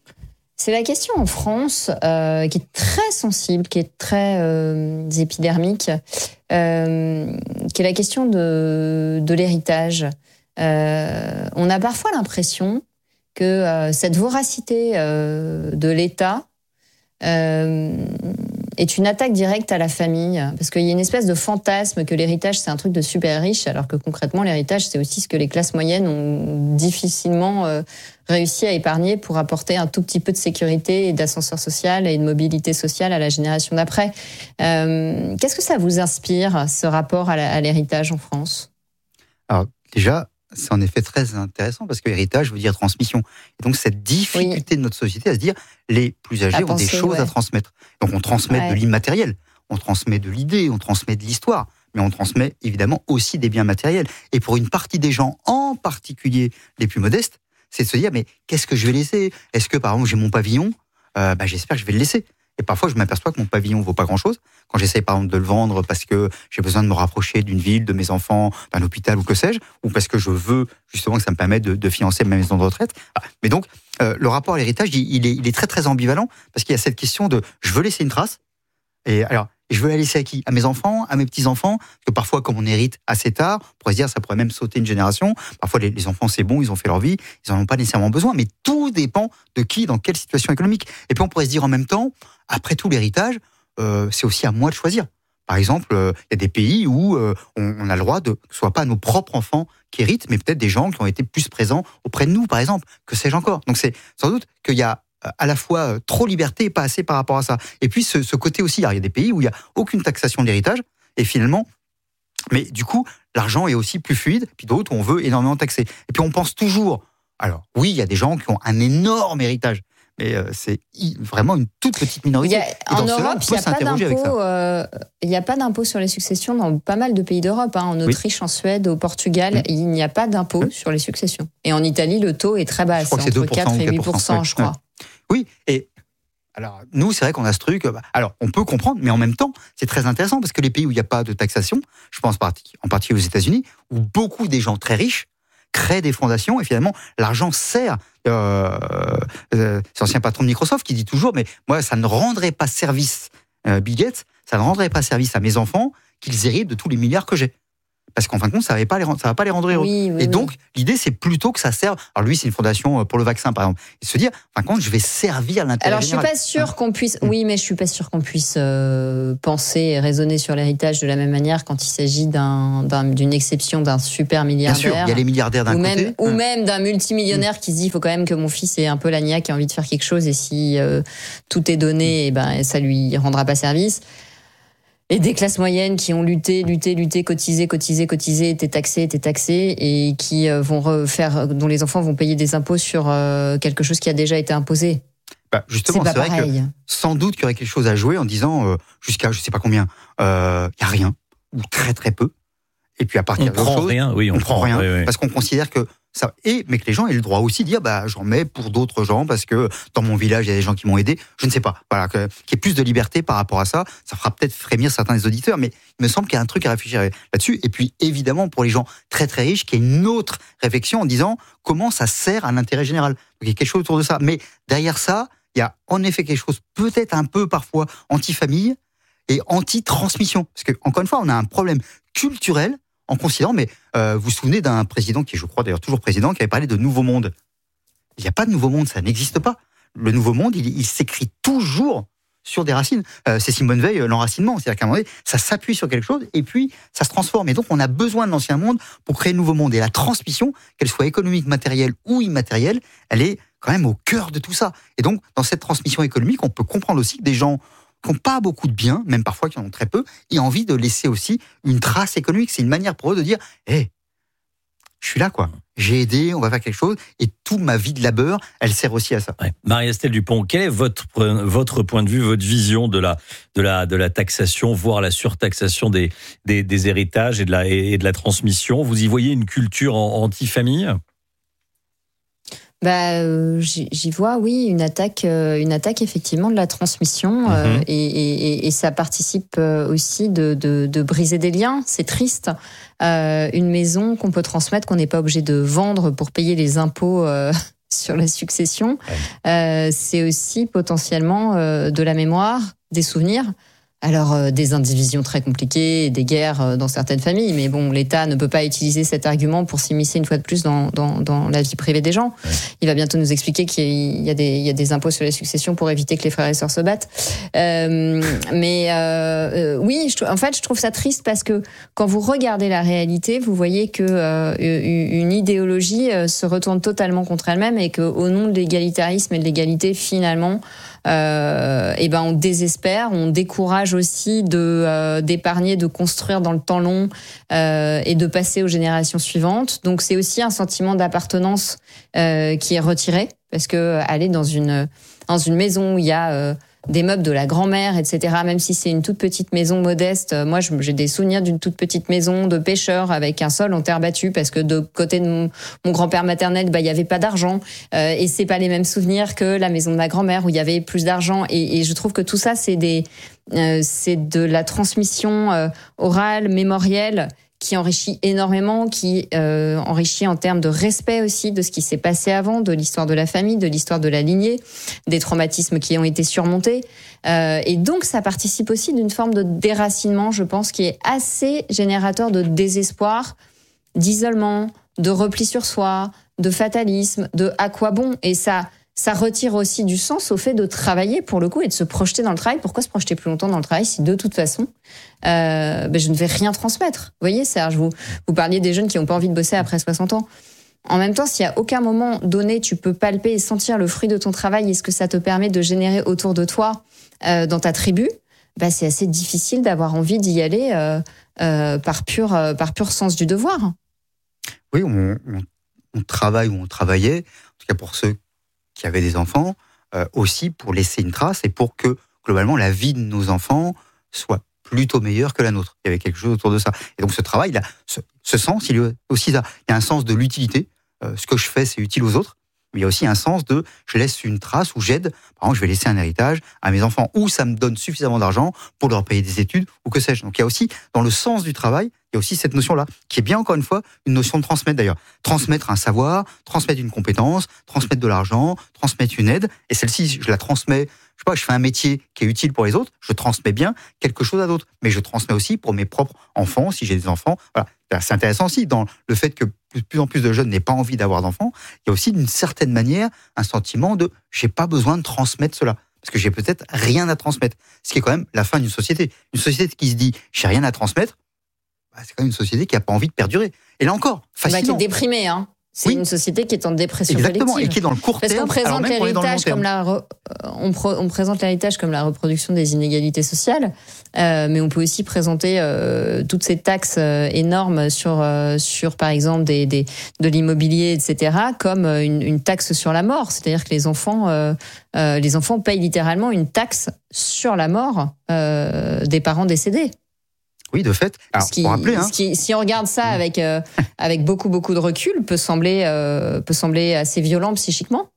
C'est la question en France euh, qui est très sensible, qui est très euh, épidermique, euh, qui est la question de, de l'héritage. Euh, on a parfois l'impression que euh, cette voracité euh, de l'État euh, est une attaque directe à la famille, parce qu'il y a une espèce de fantasme que l'héritage c'est un truc de super riche, alors que concrètement l'héritage c'est aussi ce que les classes moyennes ont difficilement euh, réussi à épargner pour apporter un tout petit peu de sécurité et d'ascenseur social et de mobilité sociale à la génération d'après. Euh, qu'est-ce que ça vous inspire, ce rapport à, la, à l'héritage en France ? Alors déjà, c'est en effet très intéressant parce que héritage veut dire transmission. Et donc cette difficulté oui. de notre société à se dire les plus âgés à ont penser, des choses ouais. à transmettre. Donc on transmet ouais. de l'immatériel, on transmet de l'idée, on transmet de l'histoire, mais on transmet évidemment aussi des biens matériels. Et pour une partie des gens, en particulier les plus modestes, c'est de se dire mais qu'est-ce que je vais laisser ? Est-ce que par exemple j'ai mon pavillon ? euh, bah, J'espère que je vais le laisser. Et parfois, je m'aperçois que mon pavillon vaut pas grand-chose. Quand j'essaie, par exemple, de le vendre parce que j'ai besoin de me rapprocher d'une ville, de mes enfants, d'un hôpital ou que sais-je, ou parce que je veux justement que ça me permette de, de financer ma maison de retraite. Mais donc, euh, le rapport à l'héritage, il est, il est très, très ambivalent parce qu'il y a cette question de je veux laisser une trace. Et alors, je veux la laisser à qui ? À mes enfants, à mes petits-enfants ? Parce que parfois, comme on hérite assez tard, on pourrait se dire ça pourrait même sauter une génération. Parfois, les, les enfants, c'est bon, ils ont fait leur vie, ils n'en ont pas nécessairement besoin. Mais tout dépend de qui, dans quelle situation économique. Et puis, on pourrait se dire en même temps, après tout, l'héritage, euh, c'est aussi à moi de choisir. Par exemple, il euh, y a des pays où euh, on, on a le droit de que ce soit pas nos propres enfants qui héritent, mais peut-être des gens qui ont été plus présents auprès de nous, par exemple. Que sais-je encore ? Donc, c'est sans doute qu'il y a à la fois trop liberté et pas assez par rapport à ça. Et puis ce, ce côté aussi, alors il y a des pays où il n'y a aucune taxation de l'héritage, et finalement, mais du coup, l'argent est aussi plus fluide, puis d'autres où on veut énormément taxer. Et puis on pense toujours, alors oui, il y a des gens qui ont un énorme héritage, mais euh, c'est vraiment une toute petite minorité. Il y a, en Europe, il n'y a pas d'impôt. Euh, il n'y a pas d'impôt sur les successions dans pas mal de pays d'Europe. Hein. En Autriche, oui. en Suède, au Portugal, oui. il n'y a pas d'impôt oui. sur les successions. Et en Italie, le taux est très bas, c'est entre quatre et huit pour cent, je crois. Oui, et alors nous, c'est vrai qu'on a ce truc. Alors, on peut comprendre, mais en même temps, c'est très intéressant parce que les pays où il n'y a pas de taxation, je pense en particulier aux États-Unis, où beaucoup des gens très riches créent des fondations et finalement l'argent sert. Euh, euh, c'est l'ancien patron de Microsoft qui dit toujours, mais moi ça ne rendrait pas service, euh, Bill Gates, ça ne rendrait pas service à mes enfants qu'ils héritent de tous les milliards que j'ai. Parce qu'en fin de compte, ça ne va pas les rendre, ça va pas les rendre heureux. Oui, oui, et donc, oui. l'idée, c'est plutôt que ça serve. Alors lui, c'est une fondation pour le vaccin, par exemple. Et se dire, en fin de compte, je vais servir l'intérêt Alors, général. je suis pas sûre qu'on puisse. Oui, mais je suis pas sûre qu'on puisse euh, penser et raisonner sur l'héritage de la même manière quand il s'agit d'un, d'un, d'une exception d'un super milliardaire. Bien sûr, il y a les milliardaires d'un ou côté. Même, ou hum. même d'un multimillionnaire hum. qui se dit, il faut quand même que mon fils ait un peu la niaque, qui a envie de faire quelque chose, et si euh, tout est donné, hum. et ben ça lui rendra pas service. Et des classes moyennes qui ont lutté, lutté, lutté, cotisé, cotisé, cotisé, étaient taxées, étaient taxées, et qui vont refaire, dont les enfants vont payer des impôts sur euh, quelque chose qui a déjà été imposé. Bah justement, c'est, c'est vrai pareil. que sans doute qu'il y aurait quelque chose à jouer en disant euh, jusqu'à je sais pas combien, il euh, y a rien ou très très peu. Et puis à partir on de prend chose, rien, oui, on, on prend rien oui, oui. parce qu'on considère que ça. Et mais que les gens aient le droit aussi de dire bah j'en mets pour d'autres gens parce que dans mon village il y a des gens qui m'ont aidé. Je ne sais pas. Voilà, que, qu'il y ait plus de liberté par rapport à ça, ça fera peut-être frémir certains des auditeurs. Mais il me semble qu'il y a un truc à réfléchir là-dessus. Et puis évidemment pour les gens très très riches, qu'il y ait une autre réflexion en disant comment ça sert à l'intérêt général. Donc il y a quelque chose autour de ça. Mais derrière ça, il y a en effet quelque chose peut-être un peu parfois anti-famille et anti-transmission. Parce que encore une fois, on a un problème culturel. En considérant, mais euh, vous vous souvenez d'un président qui est, je crois d'ailleurs toujours président, qui avait parlé de nouveau monde. Il n'y a pas de nouveau monde, ça n'existe pas. Le nouveau monde, il, il s'écrit toujours sur des racines. Euh, c'est Simone Veil, l'enracinement. C'est-à-dire qu'à un moment donné, ça s'appuie sur quelque chose et puis ça se transforme. Et donc, on a besoin de l'ancien monde pour créer le nouveau monde. Et la transmission, qu'elle soit économique, matérielle ou immatérielle, elle est quand même au cœur de tout ça. Et donc, dans cette transmission économique, on peut comprendre aussi que des gens qui n'ont pas beaucoup de biens, même parfois qui en ont très peu, et envie de laisser aussi une trace économique. C'est une manière pour eux de dire hé, hey, je suis là, quoi. J'ai aidé, on va faire quelque chose, et toute ma vie de labeur, elle sert aussi à ça. Ouais. Marie-Estelle Dupont, quel est votre, votre point de vue, votre vision de la, de la, de la taxation, voire la surtaxation des, des, des héritages et de, la, et de la transmission ? Vous y voyez une culture anti-famille ? Bah, euh, j'y, j'y vois, oui, une attaque, euh, une attaque effectivement de la transmission, euh, mm-hmm. et, et, et ça participe euh, aussi de, de, de briser des liens. C'est triste. Euh, une maison qu'on peut transmettre, qu'on n'est pas obligé de vendre pour payer les impôts euh, sur la succession, ouais. euh, c'est aussi potentiellement euh, de la mémoire, des souvenirs. Alors, euh, des indivisions très compliquées, des guerres euh, dans certaines familles, mais bon, l'État ne peut pas utiliser cet argument pour s'immiscer une fois de plus dans, dans, dans la vie privée des gens. Ouais. Il va bientôt nous expliquer qu'il y a, des, il y a des impôts sur les successions pour éviter que les frères et sœurs se battent. Euh, mais euh, euh, oui, je, en fait, je trouve ça triste parce que quand vous regardez la réalité, vous voyez que euh, une idéologie euh, se retourne totalement contre elle-même et qu'au nom de l'égalitarisme et de l'égalité, finalement, Euh, et ben on désespère, on décourage aussi de euh, d'épargner, de construire dans le temps long euh, et de passer aux générations suivantes. Donc c'est aussi un sentiment d'appartenance euh, qui est retiré parce que aller dans une dans une maison où il y a euh, des meubles de la grand-mère, et cetera. Même si c'est une toute petite maison modeste, moi j'ai des souvenirs d'une toute petite maison de pêcheur avec un sol en terre battue parce que de côté de mon, mon grand-père maternel, bah il y avait pas d'argent euh, et c'est pas les mêmes souvenirs que la maison de ma grand-mère où il y avait plus d'argent et, et je trouve que tout ça c'est des euh, c'est de la transmission euh, orale, mémorielle qui enrichit énormément, qui euh, enrichit en termes de respect aussi de ce qui s'est passé avant, de l'histoire de la famille, de l'histoire de la lignée, des traumatismes qui ont été surmontés. Euh, et donc, ça participe aussi d'une forme de déracinement, je pense, qui est assez générateur de désespoir, d'isolement, de repli sur soi, de fatalisme, de à quoi bon. Et ça... ça retire aussi du sens au fait de travailler pour le coup et de se projeter dans le travail. Pourquoi se projeter plus longtemps dans le travail si de toute façon, euh, ben je ne vais rien transmettre. Vous voyez, Serge, vous, vous parliez des jeunes qui n'ont pas envie de bosser après soixante ans. En même temps, si à aucun moment donné, tu peux palper et sentir le fruit de ton travail et ce que ça te permet de générer autour de toi, euh, dans ta tribu, ben c'est assez difficile d'avoir envie d'y aller euh, euh, par, pur, euh, par pur sens du devoir. Oui, on, on, on travaille ou on travaillait, en tout cas pour ceux qui avaient des enfants, euh, aussi pour laisser une trace et pour que, globalement, la vie de nos enfants soit plutôt meilleure que la nôtre. Il y avait quelque chose autour de ça. Et donc, ce travail, il a, ce, ce sens, il y a aussi ça. Il y a un sens de l'utilité. Euh, ce que je fais, c'est utile aux autres. mais il y a aussi un sens de je laisse une trace ou j'aide. Par exemple, je vais laisser un héritage à mes enfants ou ça me donne suffisamment d'argent pour leur payer des études ou que sais-je. Donc il y a aussi, dans le sens du travail, il y a aussi cette notion-là, qui est bien encore une fois une notion de transmettre d'ailleurs. Transmettre un savoir, transmettre une compétence, transmettre de l'argent, transmettre une aide. Et celle-ci, je la transmets, je sais pas, je fais un métier qui est utile pour les autres, je transmets bien quelque chose à d'autres. Mais je transmets aussi pour mes propres enfants, si j'ai des enfants. Voilà. C'est intéressant aussi dans le fait que de plus en plus de jeunes n'aient pas envie d'avoir d'enfants. Il y a aussi d'une certaine manière un sentiment de j'ai pas besoin de transmettre cela. Parce que j'ai peut-être rien à transmettre. Ce qui est quand même la fin d'une société. Une société qui se dit j'ai rien à transmettre, bah, c'est quand même une société qui n'a pas envie de perdurer. Et là encore, fascinant. Bah, qui est déprimée, hein. C'est oui. une société qui est en dépression Exactement, collective. Et qui est dans le court Parce terme. Parce qu'on présente l'héritage comme la re... on, pro... on présente l'héritage comme la reproduction des inégalités sociales, euh, mais on peut aussi présenter euh, toutes ces taxes euh, énormes sur euh, sur par exemple des, des de l'immobilier, et cetera, comme une, une taxe sur la mort. C'est-à-dire que les enfants euh, euh, les enfants payent littéralement une taxe sur la mort euh, des parents décédés. Oui, de fait. Alors, ce qui, pour rappeler, hein. ce qui, si on regarde ça avec euh, avec beaucoup beaucoup de recul, peut sembler euh, peut sembler assez violent psychiquement.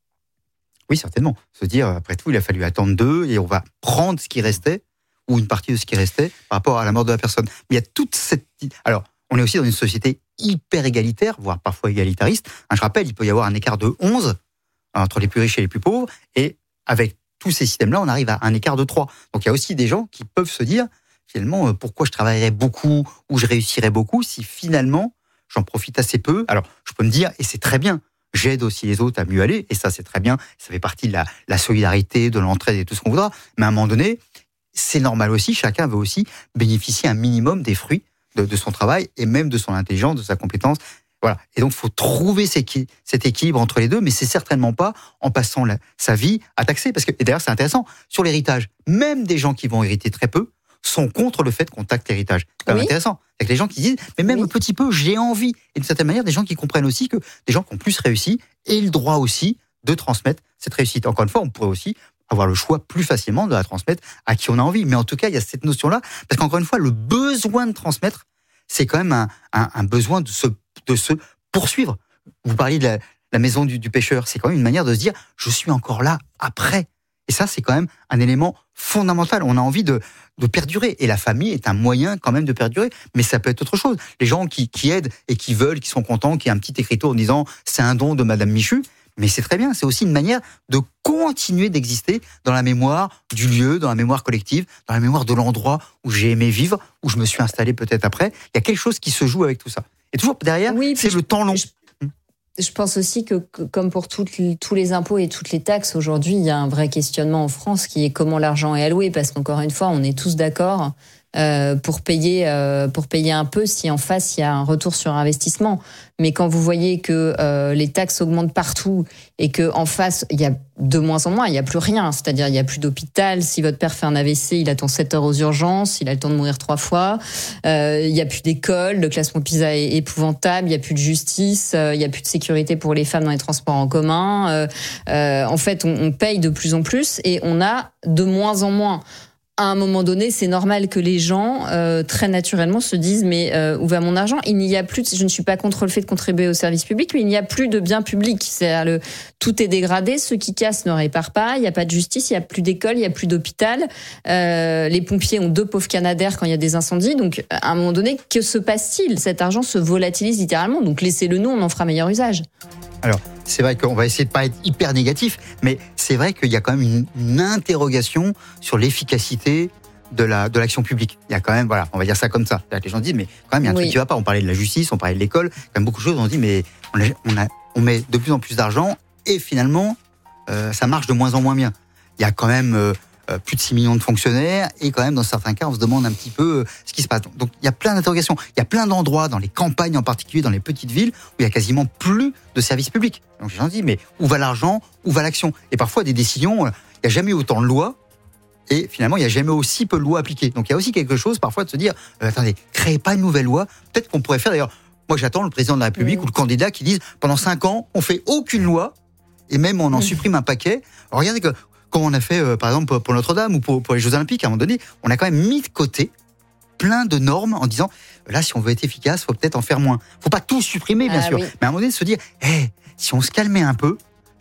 Oui, certainement. Se dire, après tout, il a fallu attendre deux et on va prendre ce qui restait ou une partie de ce qui restait par rapport à la mort de la personne. Mais il y a toute cette. Alors, on est aussi dans une société hyper égalitaire, voire parfois égalitariste. Hein, je rappelle, il peut y avoir un écart de onze entre les plus riches et les plus pauvres, et avec tous ces systèmes-là, on arrive à un écart de trois. Donc, il y a aussi des gens qui peuvent se dire. Finalement, pourquoi je travaillerais beaucoup ou je réussirais beaucoup si finalement j'en profite assez peu. Alors, je peux me dire, et c'est très bien, j'aide aussi les autres à mieux aller, et ça c'est très bien, ça fait partie de la, la solidarité, de l'entraide et tout ce qu'on voudra, mais à un moment donné, c'est normal aussi, chacun veut aussi bénéficier un minimum des fruits de, de son travail et même de son intelligence, de sa compétence. Voilà. Et donc, il faut trouver cet équilibre entre les deux, mais c'est certainement pas en passant la, sa vie à taxer. Parce que, et d'ailleurs, c'est intéressant, sur l'héritage, même des gens qui vont hériter très peu, sont contre le fait qu'on taxe l'héritage. C'est quand même oui. intéressant. C'est que les gens qui disent, mais même oui. un petit peu, j'ai envie. Et d'une certaine manière, des gens qui comprennent aussi que des gens qui ont plus réussi aient le droit aussi de transmettre cette réussite. Encore une fois, on pourrait aussi avoir le choix plus facilement de la transmettre à qui on a envie. Mais en tout cas, il y a cette notion-là, parce qu'encore une fois, le besoin de transmettre, c'est quand même un, un, un besoin de se, de se poursuivre. Vous parliez de la, la maison du, du pêcheur, c'est quand même une manière de se dire, je suis encore là après. Et ça, c'est quand même un élément fondamental. On a envie de, de perdurer. Et la famille est un moyen quand même de perdurer. Mais ça peut être autre chose. Les gens qui, qui aident et qui veulent, qui sont contents, qui ont un petit écriteau en disant « c'est un don de Madame Michu », mais c'est très bien. C'est aussi une manière de continuer d'exister dans la mémoire du lieu, dans la mémoire collective, dans la mémoire de l'endroit où j'ai aimé vivre, où je me suis installé peut-être après. Il y a quelque chose qui se joue avec tout ça. Et toujours derrière, oui, c'est je, le temps long. Je... Je pense aussi que, comme pour toutes, tous les impôts et toutes les taxes, aujourd'hui, il y a un vrai questionnement en France qui est comment l'argent est alloué, parce qu'encore une fois, on est tous d'accord euh, pour payer euh, pour payer un peu si en face, il y a un retour sur investissement. Mais quand vous voyez que euh, les taxes augmentent partout et que en face, il y a de moins en moins, il n'y a plus rien. C'est-à-dire, il n'y a plus d'hôpital. Si votre père fait un A V C, il attend sept heures aux urgences, il a le temps de mourir trois fois. Euh, il n'y a plus d'école, le classement PISA est épouvantable, il n'y a plus de justice, euh, il n'y a plus de sécurité pour les femmes dans les transports en commun. Euh, euh, en fait, on, on paye de plus en plus et on a de moins en moins. À un moment donné, c'est normal que les gens, euh, très naturellement, se disent « mais euh, où va mon argent ?» Il n'y a plus, de, je ne suis pas contre le fait de contribuer au service public, mais il n'y a plus de biens publics. C'est-à-dire le, tout est dégradé, ceux qui cassent ne réparent pas, il n'y a pas de justice, il n'y a plus d'école, il n'y a plus d'hôpital. Euh, les pompiers ont deux pauvres canadaires quand il y a des incendies. Donc, à un moment donné, que se passe-t-il ? Cet argent se volatilise littéralement, donc laissez-le nous, on en fera meilleur usage. Alors, c'est vrai qu'on va essayer de pas être hyper négatif, mais c'est vrai qu'il y a quand même une, une interrogation sur l'efficacité de la de l'action publique. Il y a quand même, voilà, on va dire ça comme ça. Les gens disent, mais quand même, il y a un oui. truc qui va pas. On parlait de la justice, on parlait de l'école, quand même beaucoup de choses. On dit, mais on, a, on, a, on met de plus en plus d'argent et finalement, euh, ça marche de moins en moins bien. Il y a quand même euh, plus de six millions de fonctionnaires et quand même, dans certains cas, on se demande un petit peu euh, ce qui se passe. Donc, il y a plein d'interrogations. Il y a plein d'endroits, dans les campagnes en particulier, dans les petites villes, où il y a quasiment plus de services publics. Donc, les gens disent, mais où va l'argent, où va l'action ? Et parfois, des décisions, il n'y a jamais eu autant de lois, et finalement, il n'y a jamais aussi peu de lois appliquées. Donc, il y a aussi quelque chose, parfois, de se dire, euh, attendez, créez pas une nouvelle loi. Peut-être qu'on pourrait faire, d'ailleurs, moi, j'attends le président de la République mmh. ou le candidat qui dise, pendant cinq ans, on fait aucune loi, et même on en mmh. supprime un paquet. Alors, regardez que, comme on a fait, euh, par exemple, pour Notre-Dame ou pour, pour les Jeux Olympiques, à un moment donné, on a quand même mis de côté plein de normes en disant, là, si on veut être efficace, il faut peut-être en faire moins. Il ne faut pas tout supprimer, bien ah, sûr. Oui. Mais à un moment donné, de se dire, hey, si on se calmait un peu,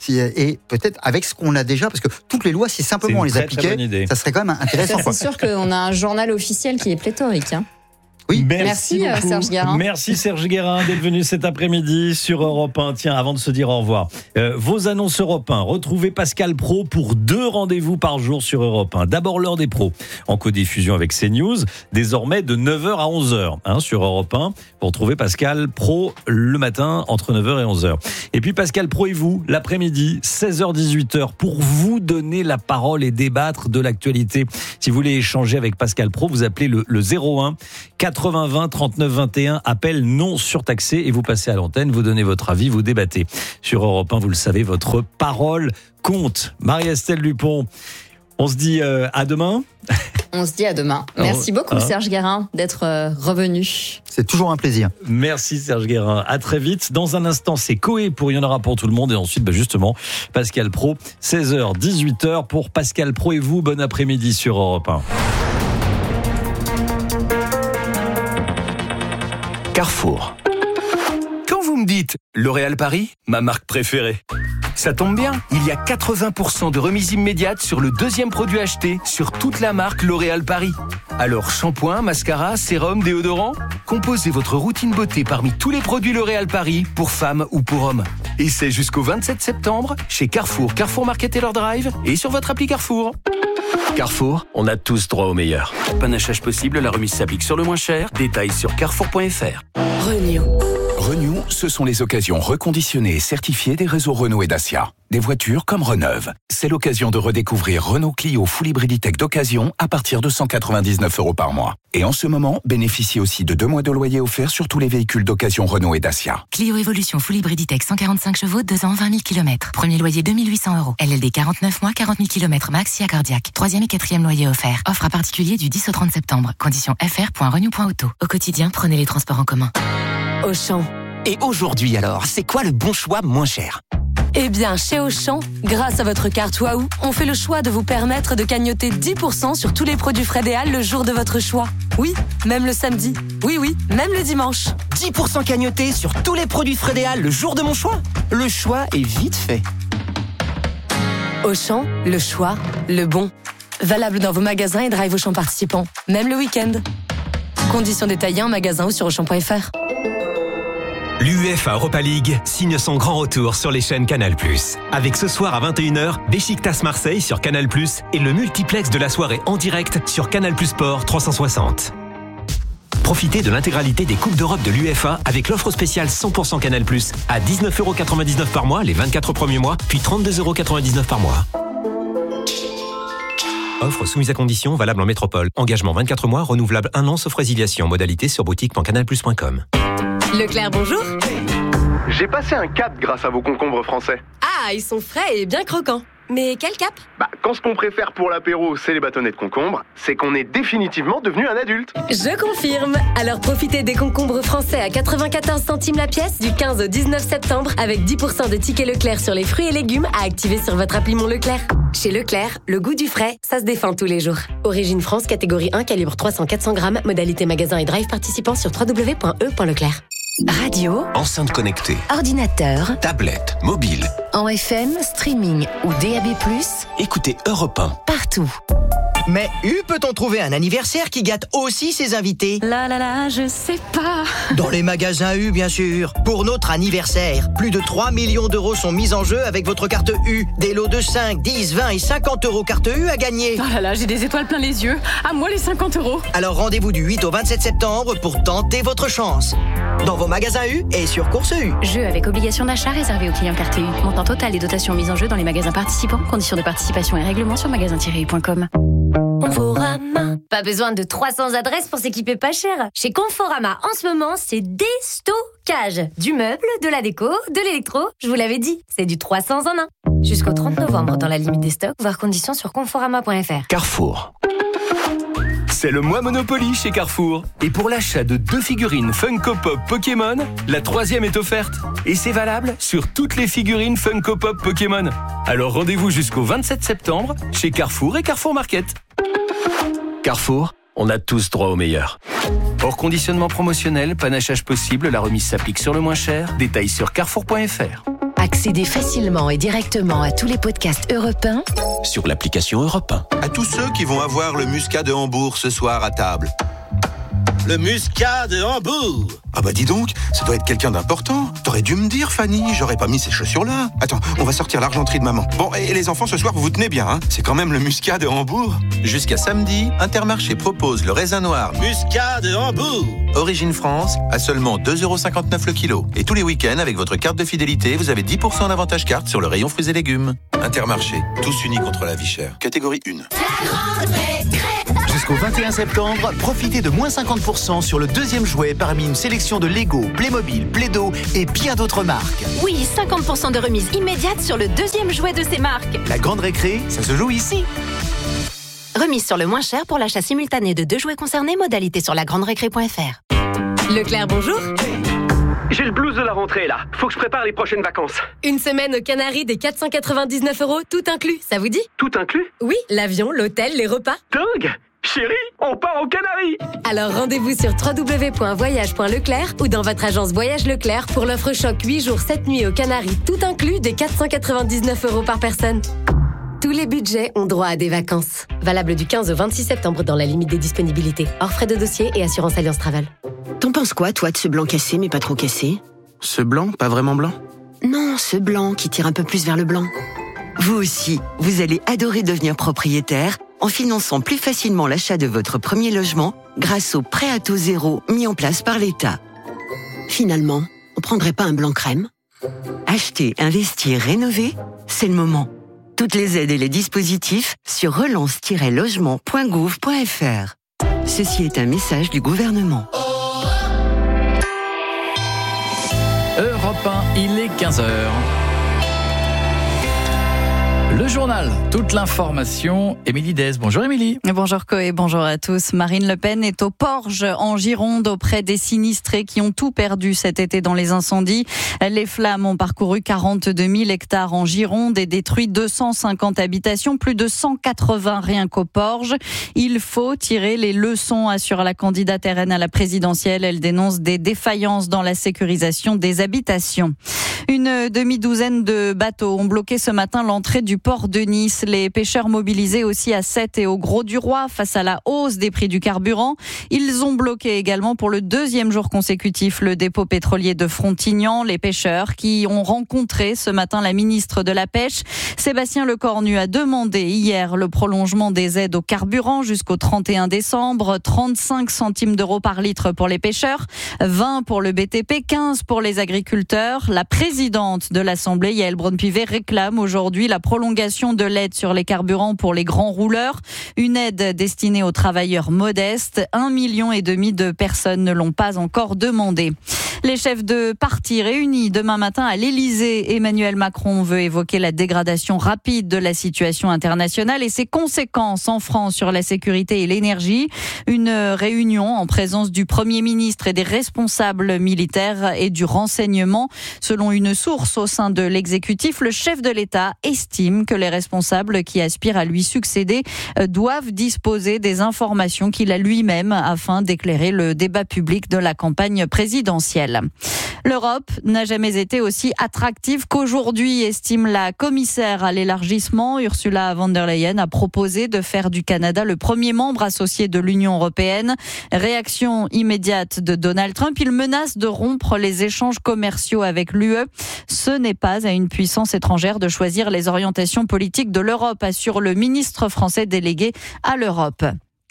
Si, et peut-être avec ce qu'on a déjà, parce que toutes les lois, si simplement on les très, appliquait, très ça serait quand même intéressant. Ça, c'est sûr qu'on a un journal officiel qui est pléthorique. Hein. Oui. Merci, Merci Serge Guérin. Merci Serge Guérin d'être venu cet après-midi sur Europe un. Tiens, avant de se dire au revoir, euh, vos annonces Europe un. Retrouvez Pascal Praud pour deux rendez-vous par jour sur Europe un. D'abord l'heure des pros, en codiffusion avec CNews, désormais de neuf heures à onze heures hein, sur Europe un. Pour retrouver Pascal Praud le matin entre neuf heures et onze heures. Et puis Pascal Praud et vous, l'après-midi, seize heures dix-huit heures, pour vous donner la parole et débattre de l'actualité. Si vous voulez échanger avec Pascal Praud, vous appelez le, le zéro un quatre-vingts vingt trente-neuf vingt et un, appel non surtaxé, et vous passez à l'antenne, vous donnez votre avis, vous débattez. Sur Europe un, vous le savez, votre parole compte. Marie-Estelle Dupont, on se dit euh, à demain. On se dit à demain. Merci beaucoup, hein Serge Guérin, d'être euh, revenu. C'est toujours un plaisir. Merci Serge Guérin. À très vite. Dans un instant, c'est Coé pour Il y en aura pour tout le monde. Et ensuite, bah justement, Pascal Praud, seize heures dix-huit heures pour Pascal Praud et vous. Bon après-midi sur Europe un. Carrefour. Quand vous me dites L'Oréal Paris, ma marque préférée, ça tombe bien, il y a quatre-vingts pour cent de remise immédiate sur le deuxième produit acheté sur toute la marque L'Oréal Paris. Alors shampoing, mascara, sérum, déodorant, composez votre routine beauté parmi tous les produits L'Oréal Paris pour femmes ou pour hommes. Et c'est jusqu'au vingt-sept septembre chez Carrefour, Carrefour Market Taylor Drive et sur votre appli Carrefour. Carrefour, on a tous droit au meilleur. Panachage possible, la remise s'applique sur le moins cher. Détails sur carrefour point f r. Renew. Renew, ce sont les occasions reconditionnées et certifiées des réseaux Renault et Dacia. Des voitures comme Reneuve. C'est l'occasion de redécouvrir Renault Clio Full Hybriditech d'occasion à partir de cent quatre-vingt-dix-neuf euros par mois. Et en ce moment, bénéficiez aussi de deux mois de loyer offert sur tous les véhicules d'occasion Renault et Dacia. Clio Evolution Full Hybriditech cent quarante-cinq chevaux, deux ans, vingt mille kilomètres. Premier loyer deux mille huit cents euros. L L D quarante-neuf mois, quarante mille kilomètres max, si cardiaque. Troisième et quatrième loyer offert. Offre à particulier du dix au trente septembre. Conditions f r point renew point auto. Au quotidien, prenez les transports en commun. Auchan. Et aujourd'hui alors, c'est quoi le bon choix moins cher ? Eh bien, chez Auchan, grâce à votre carte Waouh, on fait le choix de vous permettre de cagnoter dix pour cent sur tous les produits Frédéal le jour de votre choix. Oui, même le samedi. Oui, oui, même le dimanche. dix pour cent cagnotés sur tous les produits Frédéal le jour de mon choix. Le choix est vite fait. Auchan, le choix, le bon. Valable dans vos magasins et drive Auchan participants, même le week-end. Conditions détaillées en magasin ou sur auchan point f r. L'UEFA Europa League signe son grand retour sur les chaînes Canal plus. Avec ce soir à vingt et une heures, Beşiktaş Marseille sur Canal plus et le multiplex de la soirée en direct sur Canal plus Sport trois cent soixante. Profitez de l'intégralité des Coupes d'Europe de l'UEFA avec l'offre spéciale cent pour cent Canal plus à dix-neuf euros quatre-vingt-dix-neuf par mois les vingt-quatre premiers mois, puis trente-deux euros quatre-vingt-dix-neuf par mois. Offre soumise à condition, valable en métropole. Engagement vingt-quatre mois, renouvelable un an, sauf résiliation. Modalité sur boutique point canal plus point com. Leclerc, bonjour. J'ai passé un cap grâce à vos concombres français. Ah, ils sont frais et bien croquants. Mais quel cap ? Bah, quand ce qu'on préfère pour l'apéro, c'est les bâtonnets de concombre, c'est qu'on est définitivement devenu un adulte. Je confirme. Alors profitez des concombres français à quatre-vingt-quatorze centimes la pièce du quinze au dix-neuf septembre avec dix pour cent de tickets Leclerc sur les fruits et légumes à activer sur votre appli Mon Leclerc. Chez Leclerc, le goût du frais, ça se défend tous les jours. Origine France, catégorie un, calibre trois cents à quatre cents grammes, modalité magasin et drive participant sur w w w point e point leclerc. Radio, Enceinte connectée, ordinateur, tablette, mobile. en F M, streaming ou D A B plus, Écoutez Europe un. partout. Mais U peut-on trouver un anniversaire qui gâte aussi ses invités ? Là là là, je sais pas. Dans les magasins U, bien sûr. Pour notre anniversaire, plus de trois millions d'euros sont mis en jeu avec votre carte U. Des lots de cinq, dix, vingt et cinquante euros carte U à gagner. Oh là là, j'ai des étoiles plein les yeux. À moi les cinquante euros. Alors rendez-vous du huit au vingt-sept septembre pour tenter votre chance. Dans vos magasins U et sur Course U. Jeu avec obligation d'achat réservé aux clients carte U. Montant total et dotation mise en jeu dans les magasins participants. Conditions de participation et règlements sur magasin tiret u point com. Conforama. Pas besoin de trois cents adresses pour s'équiper pas cher. Chez Conforama, en ce moment, c'est déstockage. Du meuble, de la déco, de l'électro. Je vous l'avais dit, c'est du trois cents en un. Jusqu'au trente novembre dans la limite des stocks, voir conditions sur conforama point f r. Carrefour. C'est le mois Monopoly chez Carrefour. Et pour l'achat de deux figurines Funko Pop Pokémon, la troisième est offerte. Et c'est valable sur toutes les figurines Funko Pop Pokémon. Alors rendez-vous jusqu'au vingt-sept septembre chez Carrefour et Carrefour Market. Carrefour, on a tous droit au meilleur. Hors conditionnement promotionnel, panachage possible, la remise s'applique sur le moins cher. Détails sur carrefour point f r. Accédez facilement et directement à tous les podcasts Europe un sur l'application Europe un. À tous ceux qui vont avoir le muscat de Hambourg ce soir à table. Le muscat de Hambourg. Ah bah dis donc, ça doit être quelqu'un d'important. T'aurais dû me dire, Fanny, j'aurais pas mis ces chaussures-là. Attends, on va sortir l'argenterie de maman. Bon, et les enfants, ce soir, vous vous tenez bien, hein. C'est quand même le muscat de Hambourg. Jusqu'à samedi, Intermarché propose le raisin noir muscat de Hambourg. Origine France, à seulement deux euros cinquante-neuf le kilo. Et tous les week-ends, avec votre carte de fidélité, vous avez dix pour cent d'avantage carte sur le rayon fruits et légumes. Intermarché, tous unis contre la vie chère. Catégorie un. Jusqu'au vingt et un septembre, profitez de moins cinquante pour cent sur le deuxième jouet parmi une sélection de Lego, Playmobil, Play-Doh et bien d'autres marques. Oui, cinquante pour cent de remise immédiate sur le deuxième jouet de ces marques. La grande récré, ça se joue ici. Remise sur le moins cher pour l'achat simultané de deux jouets concernés, modalité sur la grande récré point f r. Leclerc, bonjour. J'ai le blues de la rentrée là, faut que je prépare les prochaines vacances. Une semaine aux Canaries des quatre cent quatre-vingt-dix-neuf euros, tout inclus, ça vous dit? Tout inclus? Oui, l'avion, l'hôtel, les repas. Dingue! Chérie, on part aux Canaries! Alors rendez-vous sur w w w point voyage point leclerc ou dans votre agence Voyage Leclerc pour l'offre choc huit jours sept nuits aux Canaries, tout inclus des quatre cent quatre-vingt-dix-neuf euros par personne. Tous les budgets ont droit à des vacances. Valable du quinze au vingt-six septembre dans la limite des disponibilités. Hors frais de dossier et assurance Alliance Travel. T'en penses quoi, toi, de ce blanc cassé, mais pas trop cassé? Ce blanc, pas vraiment blanc? Non, ce blanc qui tire un peu plus vers le blanc. Vous aussi, vous allez adorer devenir propriétaire en finançant plus facilement l'achat de votre premier logement grâce au prêt à taux zéro mis en place par l'État. Finalement, on prendrait pas un blanc crème? Acheter, investir, rénover, c'est le moment. Toutes les aides et les dispositifs sur relance tiret logement point gouv point f r. Ceci est un message du gouvernement. Europe un, il est quinze heures. Le journal, toute l'information, Émilie Dez. Bonjour Émilie. Bonjour Coé, bonjour à tous. Marine Le Pen est au Porge en Gironde auprès des sinistrés qui ont tout perdu cet été dans les incendies. Les flammes ont parcouru quarante-deux mille hectares en Gironde et détruit deux cent cinquante habitations, plus de cent quatre-vingts rien qu'au Porge. Il faut tirer les leçons, assure la candidate R N à la présidentielle. Elle dénonce des défaillances dans la sécurisation des habitations. Une demi-douzaine de bateaux ont bloqué ce matin l'entrée du port de Nice. Les pêcheurs mobilisés aussi à Sète et au Gros-du-Roi face à la hausse des prix du carburant. Ils ont bloqué également pour le deuxième jour consécutif le dépôt pétrolier de Frontignan. Les pêcheurs qui ont rencontré ce matin la ministre de la Pêche, Sébastien Lecornu, a demandé hier le prolongement des aides au carburant jusqu'au trente et un décembre. trente-cinq centimes d'euros par litre pour les pêcheurs, vingt pour le B T P, quinze pour les agriculteurs. La présidente de l'Assemblée, Yaël Braun-Pivet, réclame aujourd'hui la prolongation de l'aide sur les carburants pour les grands rouleurs. Une aide destinée aux travailleurs modestes. Un million et demi de personnes ne l'ont pas encore demandé. Les chefs de parti réunis demain matin à l'Élysée. Emmanuel Macron veut évoquer la dégradation rapide de la situation internationale et ses conséquences en France sur la sécurité et l'énergie. Une réunion en présence du Premier ministre et des responsables militaires et du renseignement. Selon une source au sein de l'exécutif, le chef de l'État estime que les responsables qui aspirent à lui succéder doivent disposer des informations qu'il a lui-même afin d'éclairer le débat public de la campagne présidentielle. L'Europe n'a jamais été aussi attractive qu'aujourd'hui, estime la commissaire à l'élargissement. Ursula von der Leyen a proposé de faire du Canada le premier membre associé de l'Union européenne. Réaction immédiate de Donald Trump. Il menace de rompre les échanges commerciaux avec l'U E. Ce n'est pas à une puissance étrangère de choisir les orientations politiques de l'Europe, assure le ministre français délégué à l'Europe.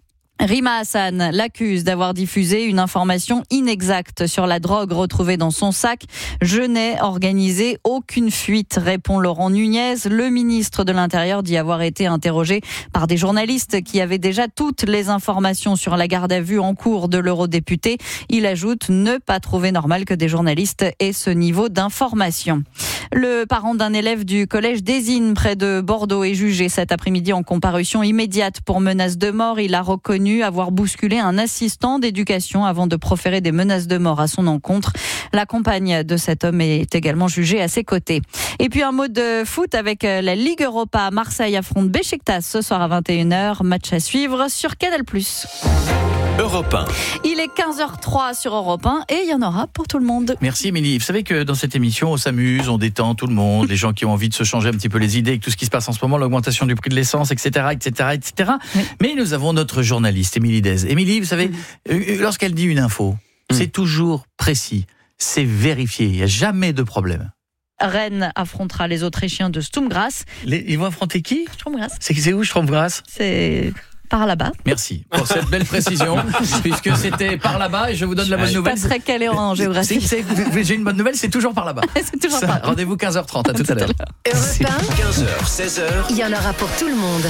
Rima Hassan l'accuse d'avoir diffusé une information inexacte sur la drogue retrouvée dans son sac. Je n'ai organisé aucune fuite, répond Laurent Nunez. Le ministre de l'Intérieur dit avoir été interrogé par des journalistes qui avaient déjà toutes les informations sur la garde à vue en cours de l'eurodéputé. Il ajoute ne pas trouver normal que des journalistes aient ce niveau d'information. Le parent d'un élève du collège d'Ezine près de Bordeaux est jugé cet après-midi en comparution immédiate pour menace de mort. Il a reconnu avoir bousculé un assistant d'éducation avant de proférer des menaces de mort à son encontre. La compagne de cet homme est également jugée à ses côtés. Et puis un mot de foot avec la Ligue Europa. Marseille affronte Beşiktaş ce soir à vingt et une heures. Match à suivre sur Canal plus. Europe un. Il est quinze heures trois sur Europe un et il y en aura pour tout le monde. Merci Émilie. Vous savez que dans cette émission, on s'amuse, on détend tout le monde, les gens qui ont envie de se changer un petit peu les idées avec tout ce qui se passe en ce moment, l'augmentation du prix de l'essence, et cetera, et cetera, et cetera. Oui. Mais nous avons notre journaliste, Émilie Dez. Émilie, vous savez, mmh. lorsqu'elle dit une info, mmh. c'est toujours précis, c'est vérifié, il n'y a jamais de problème. Rennes affrontera les Autrichiens de Sturmgras. Les, ils vont affronter qui ? Sturmgras. C'est, c'est où Sturmgras ? C'est par là-bas. Merci pour cette belle précision, puisque c'était par là-bas et je vous donne la bonne nouvelle. Je passerai calé en géographie. C'est, c'est, j'ai une bonne nouvelle, c'est toujours par là-bas. c'est toujours Ça, par là-bas. Rendez-vous quinze heures trente, à tout à l'heure. Europe un, quinze heures, seize heures. Il y en aura pour tout le monde.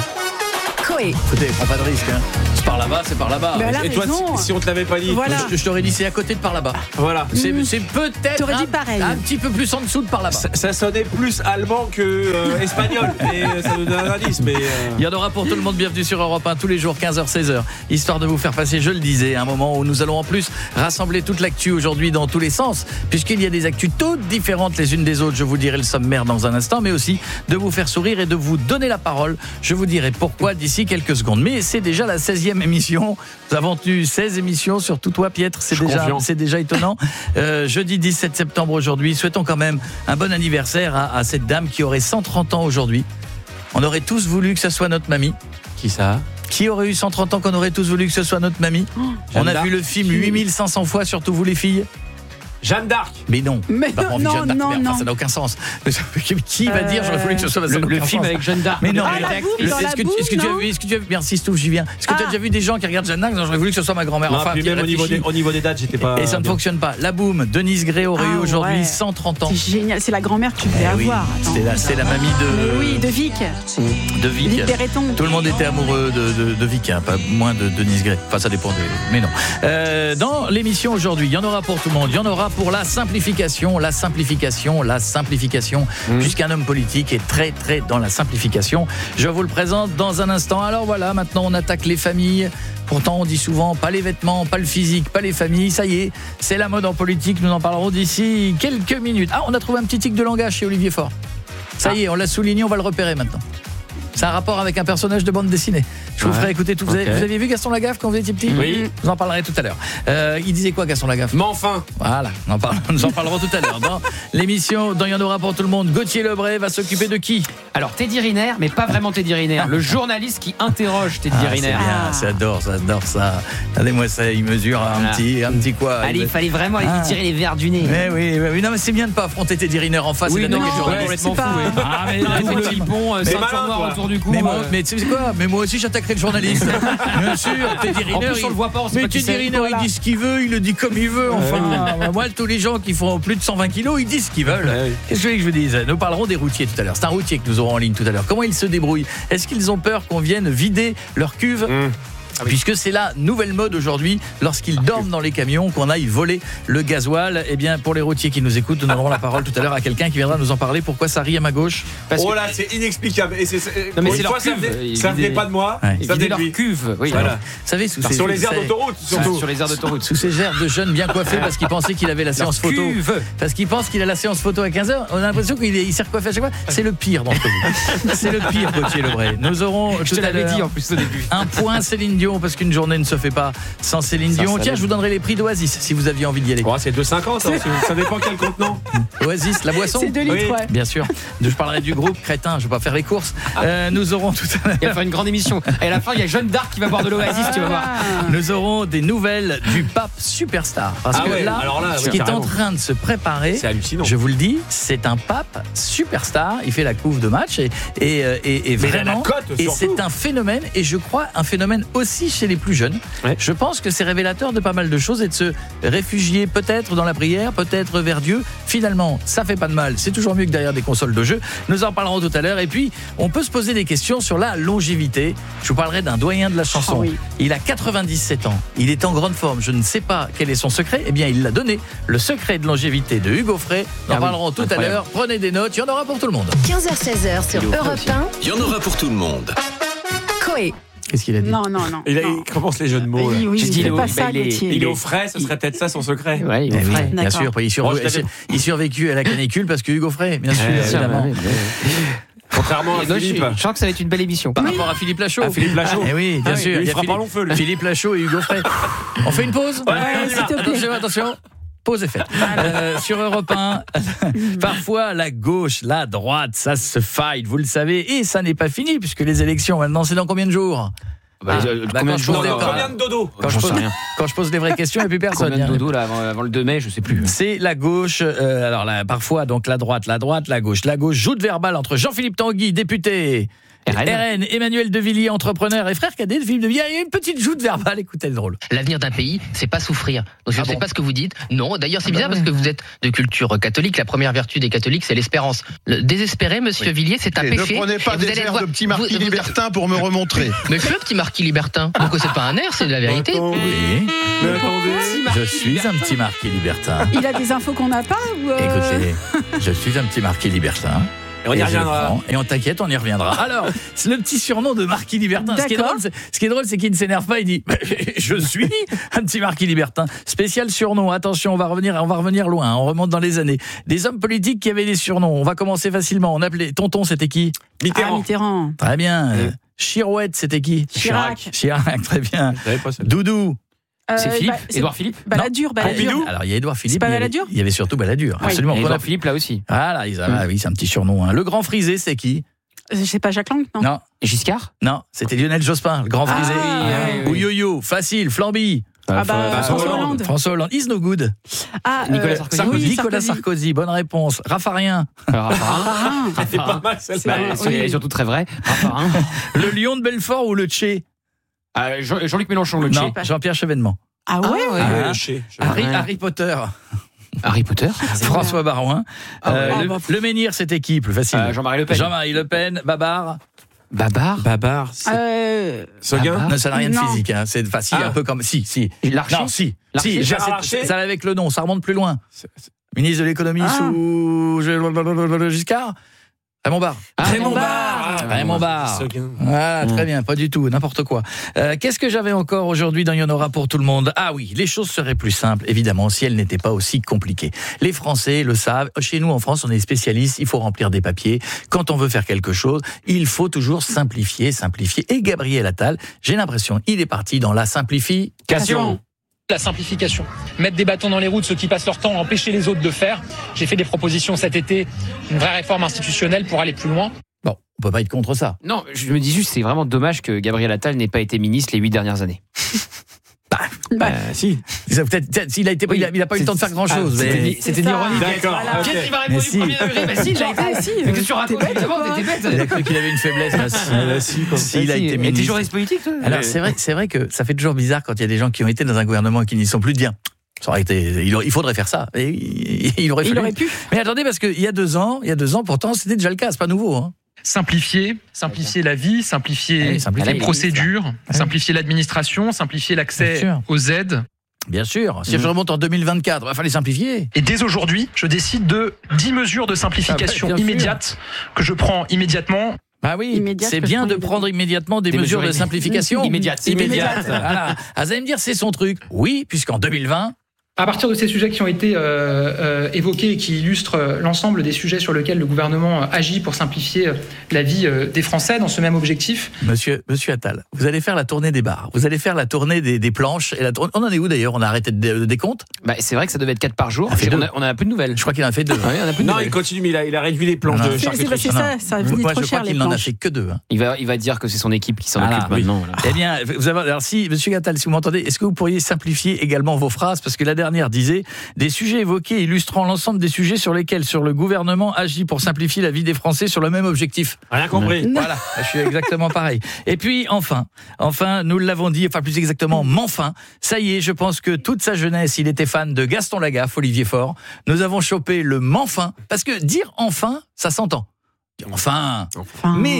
Coé. Écoutez, prends pas de risque. Hein. C'est par là-bas, c'est par là-bas. Et toi, si, si on te l'avait pas dit, voilà. je, je t'aurais dit c'est à côté de par là-bas. Voilà. C'est, mmh. c'est peut-être T'aurais dit un, pareil. un petit peu plus en dessous de par là-bas. Ça, ça sonnait plus allemand que euh, espagnol. Et ça nous donne un indice. Mais euh... il y en aura pour tout le monde. Bienvenue sur Europe un tous les jours, quinze heures, seize heures. Histoire de vous faire passer, je le disais, un moment où nous allons en plus rassembler toute l'actu aujourd'hui dans tous les sens, puisqu'il y a des actus toutes différentes les unes des autres. Je vous dirai le sommaire dans un instant, mais aussi de vous faire sourire et de vous donner la parole. Je vous dirai pourquoi d'ici quelques secondes. Mais c'est déjà la seizième émission. Nous avons tenu seize émissions sur tout toi, Pietre. C'est déjà, c'est déjà étonnant. Euh, jeudi dix-sept septembre aujourd'hui. Souhaitons quand même un bon anniversaire à, à cette dame qui aurait cent trente ans aujourd'hui. On aurait tous voulu que ce soit notre mamie. Qui ça ? Qui aurait eu cent trente ans qu'on aurait tous voulu que ce soit notre mamie ? oh, On a vu le film huit mille cinq cents fois, surtout vous les filles. Jeanne d'Arc. Mais non, mais pas non, envie non, Jeanne d'Arc. non, Mais enfin, non. ça n'a aucun sens. Qui va euh, dire j'aurais voulu que ce soit le, le film sens. avec Jeanne d'Arc. Mais non, ah, mais la le, bouffe, est-ce, dans que, la est-ce, que, bouffe, est-ce que tu as vu, est-ce que tu as vu, merci Stouff, j'y viens. Est-ce que ah. tu as déjà vu des gens qui regardent Jeanne d'Arc ? J'aurais voulu que ce soit ma grand-mère. Non, enfin, puis même au niveau, des, au niveau des dates, j'étais pas. Et ça ne fonctionne pas. La boum, Denise Gray aurait ah, eu aujourd'hui ouais. cent trente ans. C'est génial, c'est la grand-mère que tu devais eh oui. avoir. C'est la, c'est la mamie de. Mais oui, de Vic. De Vic. Vic Perretton. Tout le monde était amoureux de, de, de Vic, hein, pas moins de Denise Gray. Enfin, ça dépend des. Mais non. Euh, dans l'émission aujourd'hui, il y en aura pour tout le monde. Il y en aura pour la simplification, la simplification, la simplification, mmh. puisqu'un homme politique est très très dans la simplification. Je vous le présente dans un instant. Alors voilà, maintenant on attaque les familles. Pourtant on dit souvent pas les vêtements, pas le physique, pas les familles. Ça y est, c'est la mode en politique. Nous en parlerons d'ici quelques minutes. Ah, on a trouvé un petit tic de langage chez Olivier Faure. Ça ah. y est, on l'a souligné, on va le repérer maintenant. C'est un rapport avec un personnage de bande dessinée. Je vous ouais. ferai écouter tout. Vous, okay. avez, vous aviez vu Gaston Lagaffe quand vous étiez petit ? Oui. Vous en parlerez tout à l'heure. Euh, il disait quoi Gaston Lagaffe ? Mais enfin. Voilà, on en parle, nous en parlerons tout à l'heure. Dans l'émission, dans Il y en aura pour tout le monde, Gauthier Lebray va s'occuper de qui ? Alors Teddy Riner, mais pas vraiment Teddy Riner. Le journaliste qui interroge Teddy ah, Riner. C'est bien, j'adore, j'adore ça. Regardez-moi ça, il mesure un voilà. petit, un petit quoi. Allez, il fallait vraiment aller ah. tirer les verres du nez. Mais oui, mais oui, non mais c'est bien de pas affronter Teddy Riner en face. Oui, et non, non, ouais, complètement fou. Ouais. Ah mais tout le pont, ceinture noire autour du cou. Mais tu sais quoi ? Mais moi aussi j'attaquerai le journaliste. Bien sûr, Teddy Riner. En plus, on le voit pas, on sait mais pas Teddy Riner, il dit ce qu'il veut, il le dit comme il veut. Enfin, euh, moi, tous les gens qui font plus de cent vingt kilos, ils disent ce qu'ils veulent. Ouais, oui. Qu'est-ce que je veux que je vous dise ? Nous parlerons des routiers tout à l'heure. C'est un routier que nous aurons en ligne tout à l'heure. Comment ils se débrouillent ? Est-ce qu'ils ont peur qu'on vienne vider leur cuve ? mmh. Ah oui. Puisque c'est la nouvelle mode aujourd'hui, lorsqu'ils dorment dans les camions, qu'on aille voler le gasoil. Eh bien, pour les routiers qui nous écoutent, nous donnerons la parole tout à l'heure à quelqu'un qui viendra nous en parler. Pourquoi ça rit à ma gauche ? Parce Oh là, que... c'est inexplicable. Et c'est, c'est... Non, mais c'est leur fois, cuve. Ça ne venait pas de moi. Ouais. Ça venait de leur cuve. Oui. Voilà. Vous savez, sous ces, sur les aires d'autoroute, surtout. Sur les aires d'autoroute. Sous ces airs de jeunes bien coiffés parce qu'ils pensaient qu'il avait la séance photo. Parce qu'ils pensent qu'il a la séance photo à quinze heures. On a l'impression qu'il est, il s'est recoiffé à chaque fois. C'est le pire d'entre vous. C'est le pire, Gauthier Lebray. Nous aurons Je te l'avais dit en plus au début. Un point Céline Dion parce qu'une journée ne se fait pas sans Céline Dion. Tiens, je vous donnerai les prix d'Oasis si vous aviez envie d'y aller. Oh, c'est deux cinquante, hein, ça dépend quel contenant. Oasis, la boisson. C'est deux litres, oui. ouais. Bien sûr. Je parlerai du groupe Crétin, je vais pas faire les courses. Euh, nous aurons tout à l'heure. Il va faire une grande émission. Et à la fin, il y a Jeanne d'Arc qui va boire de l'Oasis, tu vas voir. Nous aurons des nouvelles du pape superstar. Parce ah que ouais, là, alors là ce oui, qui carrément. est en train de se préparer, c'est hallucinant. Je vous le dis, c'est un pape superstar. Il fait la couve de match et, et, et, et vraiment. Cote, et c'est un phénomène, et je crois un phénomène aussi chez les plus jeunes. Ouais. Je pense que c'est révélateur de pas mal de choses et de se réfugier peut-être dans la prière, peut-être vers Dieu. Finalement, ça fait pas de mal. C'est toujours mieux que derrière des consoles de jeu. Nous en parlerons tout à l'heure. Et puis, on peut se poser des questions sur la longévité. Je vous parlerai d'un doyen de la chanson. Oh oui. Il a quatre-vingt-dix-sept ans. Il est en grande forme. Je ne sais pas quel est son secret. Eh bien, il l'a donné. Le secret de longévité de Hugo Frey. Nous en ah parlerons oui, tout incroyable. à l'heure. Prenez des notes. Il y en aura pour tout le monde. quinze heures seize heures sur Europe un. Il y en aura pour tout le monde. Coé. Qu'est-ce qu'il a dit ? Non, non, non. Il, a, non. il commence les jeux de mots. Oui, oui, J'ai dit il, il, pas il, ça, il, est, il, il est au frais, ce serait peut-être ça son secret. Ouais, il est au frais. Oui, bien sûr. Il, surv... il survécu à la canicule parce que Hugo Frey, bien sûr, euh, évidemment. Ouais, ouais, ouais. Contrairement à Et donc, Philippe. Je, je sens que ça va être une belle émission. Par rapport à Philippe Lachaud. À Philippe Lachaud. Eh oui, bien Ah oui, sûr. lui, il y a fera Philippe, pas long feu, lui. Philippe Lachaud et Hugo Frey. On fait une pause Ouais, s'il te plaît. Attention, attention. Pause est faite. Euh, sur Europe un, parfois la gauche, la droite, ça se fight, vous le savez, et ça n'est pas fini puisque les élections maintenant, c'est dans combien de jours? Bah, Ah, euh, bah, combien quand de je pose jours les- là, quand- Combien de dodo quand je, J'en sais pose, rien. quand je pose les vraies questions, il n'y a plus personne. Combien de hein. dodo là avant, avant le deux mai, je sais plus. C'est la gauche, euh, alors là, parfois donc la droite, la droite, la gauche, la gauche, joute verbale entre Jean-Philippe Tanguy, député, R N. R N, Emmanuel De Villiers, entrepreneur et frère cadet de Philippe De Villiers. Il y a une petite joute verbale, écoutez, c'est drôle. L'avenir d'un pays, c'est pas souffrir. Donc je ne sais pas ce que vous dites. Non, d'ailleurs c'est bizarre parce que vous êtes de culture catholique. La première vertu des catholiques, c'est l'espérance. Le désespéré, monsieur Villiers, c'est un Et péché. ne prenez pas Et vous des allez airs voir- de petit marquis vous- vous- libertin pour me remontrer. Mais je suis un petit marquis libertin. Donc c'est pas un air, c'est de la vérité. Oui, Mais attendez. je suis un petit marquis libertin. Il a des infos qu'on n'a pas ou euh, Écoutez, je suis un petit marquis libertin. Et on y je reviendra. prends, Et on t'inquiète, on y reviendra. Alors, c'est le petit surnom de Marquis Libertin. Ce qui est D'accord. drôle, c'est, ce qui est drôle, c'est qu'il ne s'énerve pas. Il dit je suis un petit Marquis Libertin. Spécial surnom. Attention, on va revenir, on va revenir loin. On remonte dans les années. Des hommes politiques qui avaient des surnoms. On va commencer facilement. On appelait Tonton, c'était qui? Ah, Mitterrand. Mitterrand. Très bien. Euh, Chirouette, c'était qui? Chirac. Chirac, très bien. Doudou. C'est Euh, Philippe, bah, c'est- Édouard Philippe. Balladur, Balladur. Pompidou. Alors il y a Édouard Philippe. pas il y avait- Balladur Il y avait surtout Balladur. Oui. Absolument. Et Qu'on Édouard a- Philippe là aussi. Voilà, ils- ah, oui, c'est un petit surnom. hein. Le grand frisé, c'est qui? Je sais pas, Jacques Lang, non, Non. Giscard. Non, c'était Lionel Jospin, le grand Ah, frisé. oui, oui, oui. Ou yo-yo, facile, Flamby. Ah bah, François Hollande. François Hollande. Is no good. Ah, Nicolas euh, Sarkozy. oui, Nicolas Sarkozy, bonne réponse. Raffarien. Raffarin. C'est pas mal celle-là. Bah, c'est surtout très vrai. Raffarin. Le lion de Belfort ou le Tché? Ah, Jean- Jean-Luc Mélenchon, le Non, Tché. Jean-Pierre Chevènement. Ah ouais, Ah, ouais. Ah, Le Ché. Harry, Ouais. Harry Potter. Harry Potter. François Barouin. Ah Euh, ouais. le, Ah bah, le menhir, c'était qui? Plus facile. Euh, Jean-Marie Le Pen. Jean-Marie Le Pen. Babar. Babar. Babar. Euh, Seguin. Non, ça n'a rien de Non. physique. Hein. C'est enfin, si, Ah. un peu comme. Si, si. Larcher. Non, si. Larcher. si Gérard ça, Larcher. c'est- ça avec le nom, ça remonte plus loin. Ministre de l'économie Ah. sous Giscard. Raymond Barre. Ah, Raymond Barre. Barre. Raymond Barre. Seguin. Ah, très bien, pas du tout, n'importe quoi. Euh, qu'est-ce que j'avais encore aujourd'hui dans Il y en aura pour tout le monde? Ah oui, les choses seraient plus simples, évidemment, si elles n'étaient pas aussi compliquées. Les Français le savent. Chez nous, en France, on est spécialistes. Il faut remplir des papiers. Quand on veut faire quelque chose, il faut toujours simplifier, simplifier. Et Gabriel Attal, j'ai l'impression, il est parti dans la simplification. La simplification. Mettre des bâtons dans les roues de ceux qui passent leur temps à empêcher les autres de faire. J'ai fait des propositions cet été, une vraie réforme institutionnelle pour aller plus loin. Bon, on peut pas être contre ça. Non, je me dis juste, c'est vraiment dommage que Gabriel Attal n'ait pas été ministre les huit dernières années. bah, Euh, si. Il a peut-être, peut-être- il a été, il a, il a pas eu le temps de faire grand chose. Ah, mais... C'était une ça. ironie. D'accord. Voilà. ok. Qu'est-ce qu'il va Mais répondre si. du premier degré? Bah si, il l'a été. Ah, si, Mais qu'est-ce que tu t'es racontes? bête, Évidemment, quoi. t'étais Il a bête. cru qu'il avait une faiblesse. Là, si. Ah, là, si, quoi. S'il a Si, été mais t'es ministre. journaliste politique, toi? Alors c'est vrai, c'est vrai que ça fait toujours bizarre quand il y a des gens qui ont été dans un gouvernement et qui n'y sont plus de dire. Ça aurait été, il, aurait- il faudrait faire ça. Et il, il aurait il fallu. aurait pu. Mais attendez, parce qu'il y a deux ans, il y a deux ans, pourtant, c'était déjà le cas. C'est pas nouveau. Hein. Simplifier, simplifier la vie, simplifier Oui, simplifier les la vie, procédures, simplifier l'administration, simplifier Bien l'accès sûr. aux aides. Bien sûr. Si je remonte en deux mille vingt-quatre, il va falloir les simplifier. Et dès aujourd'hui, je décide de dix mesures de simplification Ah bah, bien sûr. immédiates que je prends immédiatement. Bah oui, Immédiate c'est que je bien prends de immédiatement. prendre immédiatement des, Des mesures de mesures simplification. immédiates. Immédiates. Immédiates. Voilà. Ah, vous allez me dire, c'est son truc. Oui, puisqu'en deux mille vingt, À partir de ces sujets qui ont été euh, euh, évoqués et qui illustrent euh, l'ensemble des sujets sur lesquels le gouvernement euh, agit pour simplifier euh, la vie euh, des Français dans ce même objectif. Monsieur, monsieur Attal, vous allez faire la tournée des bars, vous allez faire la tournée des, des planches. Et la tournée... On en est où d'ailleurs? On a arrêté de, de décompte? Bah, c'est vrai que ça devait être quatre par jour. On a fait on, deux. a, on a plus de nouvelles. Je crois qu'il en a fait deux. Ouais, on a plus de Non, nouvelles. il continue, mais il a, il a réduit les planches Non, de c'est- C'est charcuterie. c'est ça, ça a fini Moi, trop je cher crois les qu'il n'en a planches. fait que deux. hein. Il va, il va dire que c'est son équipe qui s'en Voilà, occupe oui. maintenant. Voilà. Eh bien, vous avez, alors si, monsieur Attal, si vous m'entendez, est-ce que vous pourriez simplifier également vos phrases? Parce que la dernière disait des sujets évoqués illustrant l'ensemble des sujets sur lesquels sur le gouvernement agit pour simplifier la vie des Français sur le même objectif. Rien compris. Voilà, je suis exactement pareil. Et puis enfin, enfin, nous l'avons dit, enfin plus exactement, m'enfin, ça y est, je pense que toute sa jeunesse, il était fan de Gaston Lagaffe, Olivier Faure. Nous avons chopé le m'enfin, parce que dire enfin, ça s'entend. Dire enfin, Enfin. mais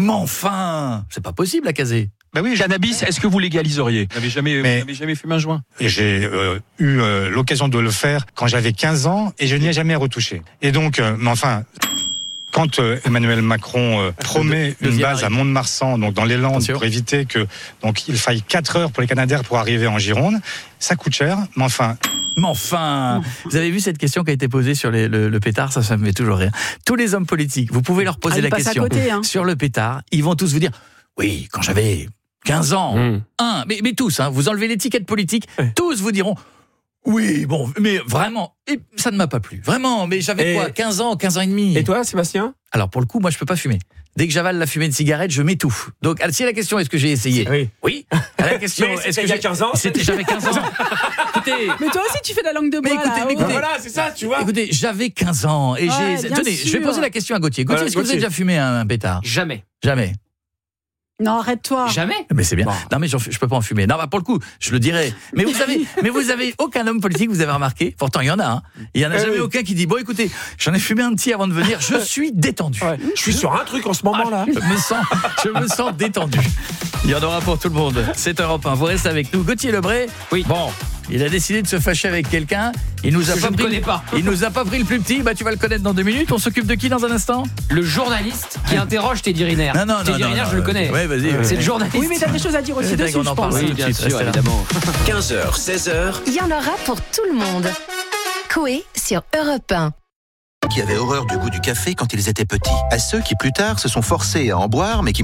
m'enfin, c'est pas possible à caser. Ben oui, Cannabis, est-ce que vous légaliseriez? Vous n'avez jamais, Mais- vous n'avez jamais fumé un joint? Et j'ai euh, eu euh, l'occasion de le faire quand j'avais quinze ans et je n'y ai jamais retouché. Et donc, euh, mais enfin, quand euh, Emmanuel Macron euh, promet une deuxième base à arrive. Mont-de-Marsan, donc dans les Landes, Attention. pour éviter que donc il faille quatre heures pour les Canadaires pour arriver en Gironde, ça coûte cher. Mais enfin, Mais enfin, vous avez vu cette question qui a été posée sur les, le, le pétard, ça, ça me fait toujours rire. Tous les hommes politiques, vous pouvez leur poser Ah, ils la passent à question côté, hein. sur le pétard, ils vont tous vous dire, oui, quand j'avais quinze ans, Mmh. un, mais, mais tous, hein, vous enlevez l'étiquette politique, tous vous diront, oui, bon, mais vraiment, et ça ne m'a pas plu. Vraiment, mais j'avais Et- quoi, quinze ans, quinze ans et demi. Et toi, Sébastien? Alors pour le coup, moi je peux pas fumer. Dès que j'avale la fumée de cigarette, je m'étouffe. Donc si la question est-ce que j'ai essayé? Oui. Oui. La question Mais est-ce c'était que il y a j'ai- quinze ans. C'était j'avais quinze ans. Écoutez, Mais toi aussi, tu fais de la langue de bois. mais écoutez, là, mais oh. écoutez, Voilà, c'est ça, tu vois. écoutez, j'avais quinze ans et Ouais, j'ai. bien Tenez, je vais sûr. poser la question à Gauthier. Gauthier, Voilà, est-ce que vous avez Gauthier. déjà fumé un, un pétard? Jamais. Jamais. Non, arrête-toi. Jamais. Mais c'est bien. Bon. Non mais j'en- je peux pas en fumer. Non bah pour le coup, je le dirais. Mais vous avez, mais vous avez aucun homme politique, vous avez remarqué. Pourtant il y en a. Hein. Il y en a Eh jamais oui. aucun qui dit bon écoutez, j'en ai fumé un petit avant de venir. Je suis détendu. Ouais. Je suis sur un truc en ce moment là. Je me sens, je me sens détendu. Il y en aura pour tout le monde. C'est Europe un. Vous restez avec nous. Gauthier Lebray. Oui. Bon. Il a décidé de se fâcher avec quelqu'un. Il nous a Que pas je ne pris. connais pas. Il nous a pas pris le plus petit. Bah tu vas le connaître dans deux minutes. On s'occupe de qui dans un instant? Le journaliste qui interroge Teddy Riner. Non non non. Teddy non, Riner, non, je le connais. Ouais vas-y. C'est le journaliste. Oui, mais t'as des choses à dire aussi Ouais, dessus, on en je parle pense. tout Oui, de bien suite, sûr, restez là. évidemment. quinze heures, seize heures. Il y en aura pour tout le monde. Coé sur Europe un. Qui avaient horreur du goût du café quand ils étaient petits. À ceux qui plus tard se sont forcés à en boire mais qui